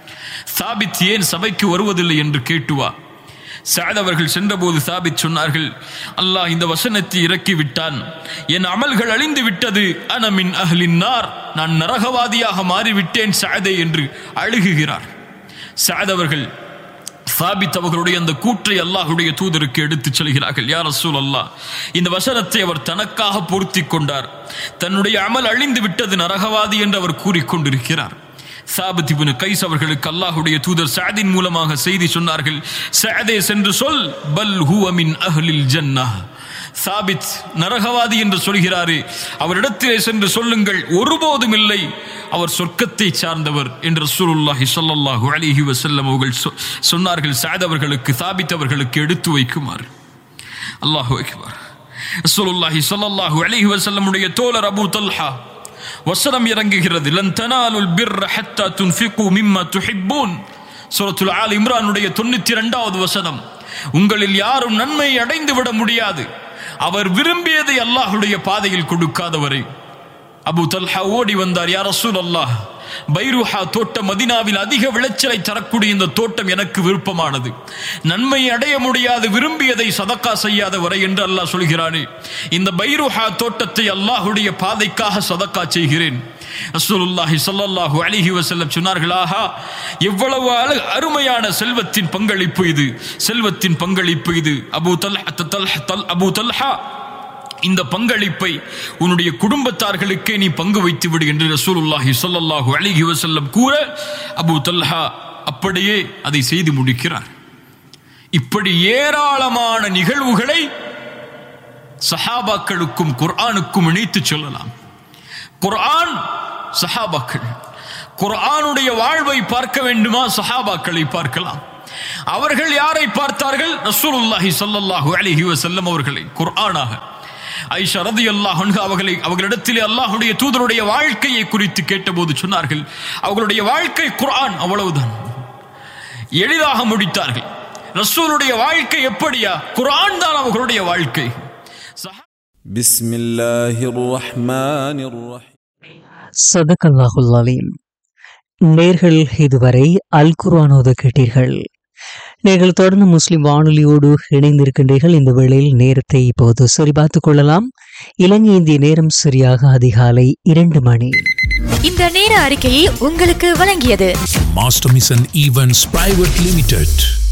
Speaker 3: சாபித் ஏன் சபைக்கு வருவதில்லை என்று கேட்டு வா. சஅத் அவர்கள் சென்றபோது சாபித் சொன்னார்கள், அல்லாஹ் இந்த வசனத்தை இறக்கி விட்டான், என் அமல்கள் அழிந்து விட்டது, அன மின் அஹ்லின் நார், நான் நரகவாதியாக மாறிவிட்டேன் சஅதே என்று அழுகுகிறார். சஅத் அவர்கள் சாபித் அவர்களுடைய அந்த கூற்றை அல்லாஹ்வுடைய தூதருக்கு எடுத்துச் செல்கிறார்கள். யா ரசூலல்லாஹ், இந்த வசனத்தை அவர் தனக்காக பொருத்தி கொண்டார், தன்னுடைய அமல் அழிந்து விட்டது, நரகவாதி என்று அவர் கூறிக்கொண்டிருக்கிறார். சாபித் இப்னு கைஸ் அவர்களுக்கு அல்லாஹ்வுடைய தூதர் சஅதின் மூலமாக செய்தி சொன்னார்கள், சஅதே சென்று சொல், பல் ஹுவ மின் அஹ்லில் ஜன்னஹ், சாபித் நரகவாதி என்று சொல்கிறாரே, அவரிடத்திலே சென்று சொல்லுங்கள், ஒருபோதும் இல்லை, அவர் சொர்க்கத்தை சார்ந்தவர் என்று ரசூலுல்லாஹி ஸல்லல்லாஹு அலைஹி வஸல்லம் அவர்கள் சொன்னார்கள். சஅத் அவர்களுக்கு, சாபித் அவர்களுக்கு எடுத்து வைக்குமாறு. அல்லாஹு அக்பர். ரசூலுல்லாஹி ஸல்லல்லாஹு அலைஹி வஸல்லம் உடைய தோழர் அபூ தல்ஹா, வசனம் இறங்குகிறது, லன் தனாலுல் பிர்ர ஹத்தா துன்ஃபிகு மிம்மா துஹிப்பூன், சூரத்துல் ஆல் இம்ரானுடைய தொண்ணூற்றி இரண்டாவது வசனம். உங்களில் யாரும் நன்மை அடைந்து விட முடியாது அவர் விரும்பியதை அல்லாஹ்வுடைய பாதையில் கொடுக்காதவரை. அபூ தல்ஹா ஓடி வந்தார், யா ரசூலல்லாஹ், பைருஹா தோட்டம் மதீனாவில் அதிக விளைச்சலை தரக்கூடிய இந்த தோட்டம் எனக்கு விருப்பமானது, நன்மை அடைய முடியாது விரும்பியதை சதக்கா செய்யாத வரை என்று அல்லாஹ் சொல்கிறானே, இந்த பைருஹா தோட்டத்தை அல்லாஹ்வுடைய பாதைக்காக சதக்கா செய்கிறேன். ரசூலுல்லாஹி ஸல்லல்லாஹு அலைஹி வஸல்லம் சொன்னார்கள், ஆஹா, எவ்வளவு அருமையான செல்வத்தின் பங்களிப்பு இது, செல்வத்தின் பங்களிப்பு இது. அபூ தல்ஹா அபூ தல்ஹா இந்த பங்களிப்பை உன்னுடைய குடும்பத்தார்களுக்கே நீ பங்கு வைத்து விடு என்று ரசூலுல்லாஹி ஸல்லல்லாஹு அலைஹி வஸல்லம் கூற, அபூ தல்ஹா அப்படியே அதை செய்து முடிக்கிறார். இப்படி ஏராளமான நிகழ்வுகளை சஹாபாக்களுக்கும் குர்ஆனுக்கும் இணைத்து சொல்லலாம். குர்ஆன், சஹாபாக்கள். குர்ஆனுடைய வாழ்வை பார்க்க வேண்டுமா? சஹாபாக்களை பார்க்கலாம். அவர்கள் யாரை பார்த்தார்கள்? ரசூலுல்லாஹி ஸல்லல்லாஹு அலைஹி வஸல்லம் அவர்களை குர்ஆனாக. ஆயிஷா ரலியல்லாஹு அன்ஹா அவர்களை அவர்களிடத்திலே அல்லாஹ்வுடைய தூதருடைய வாழ்க்கையை குறித்து கேட்டபோது சொன்னார்கள், அவர்களுடைய வாழ்க்கை குர்ஆன், அவ்வளவுதான். எளிதாக முடித்தார்கள். ரசூலுடைய வாழ்க்கை எப்படியா? குர்ஆன் தான் அவர்களுடைய வாழ்க்கை.
Speaker 4: பிஸ்மில்லாஹிர் ரஹ்மானிர் ரஹீம்.
Speaker 2: ஸதகல்லாஹுல் அலீம். நேர்கள் இதுவரை அல் குர்ஆன் ஓத கேட்டீர்கள். நீங்கள் தொடர்ந்து முஸ்லிம் வானொலியோடு இணைந்திருக்கின்றீர்கள். இந்த வேளையில் நேரத்தை இப்போது சரிபார்த்துக் கொள்ளலாம். இலங்கை இந்திய நேரம் சரியாக அதிகாலை இரண்டு மணி.
Speaker 5: இந்த நேர அறிக்கையை உங்களுக்கு வழங்கியது
Speaker 6: master mission events private limited.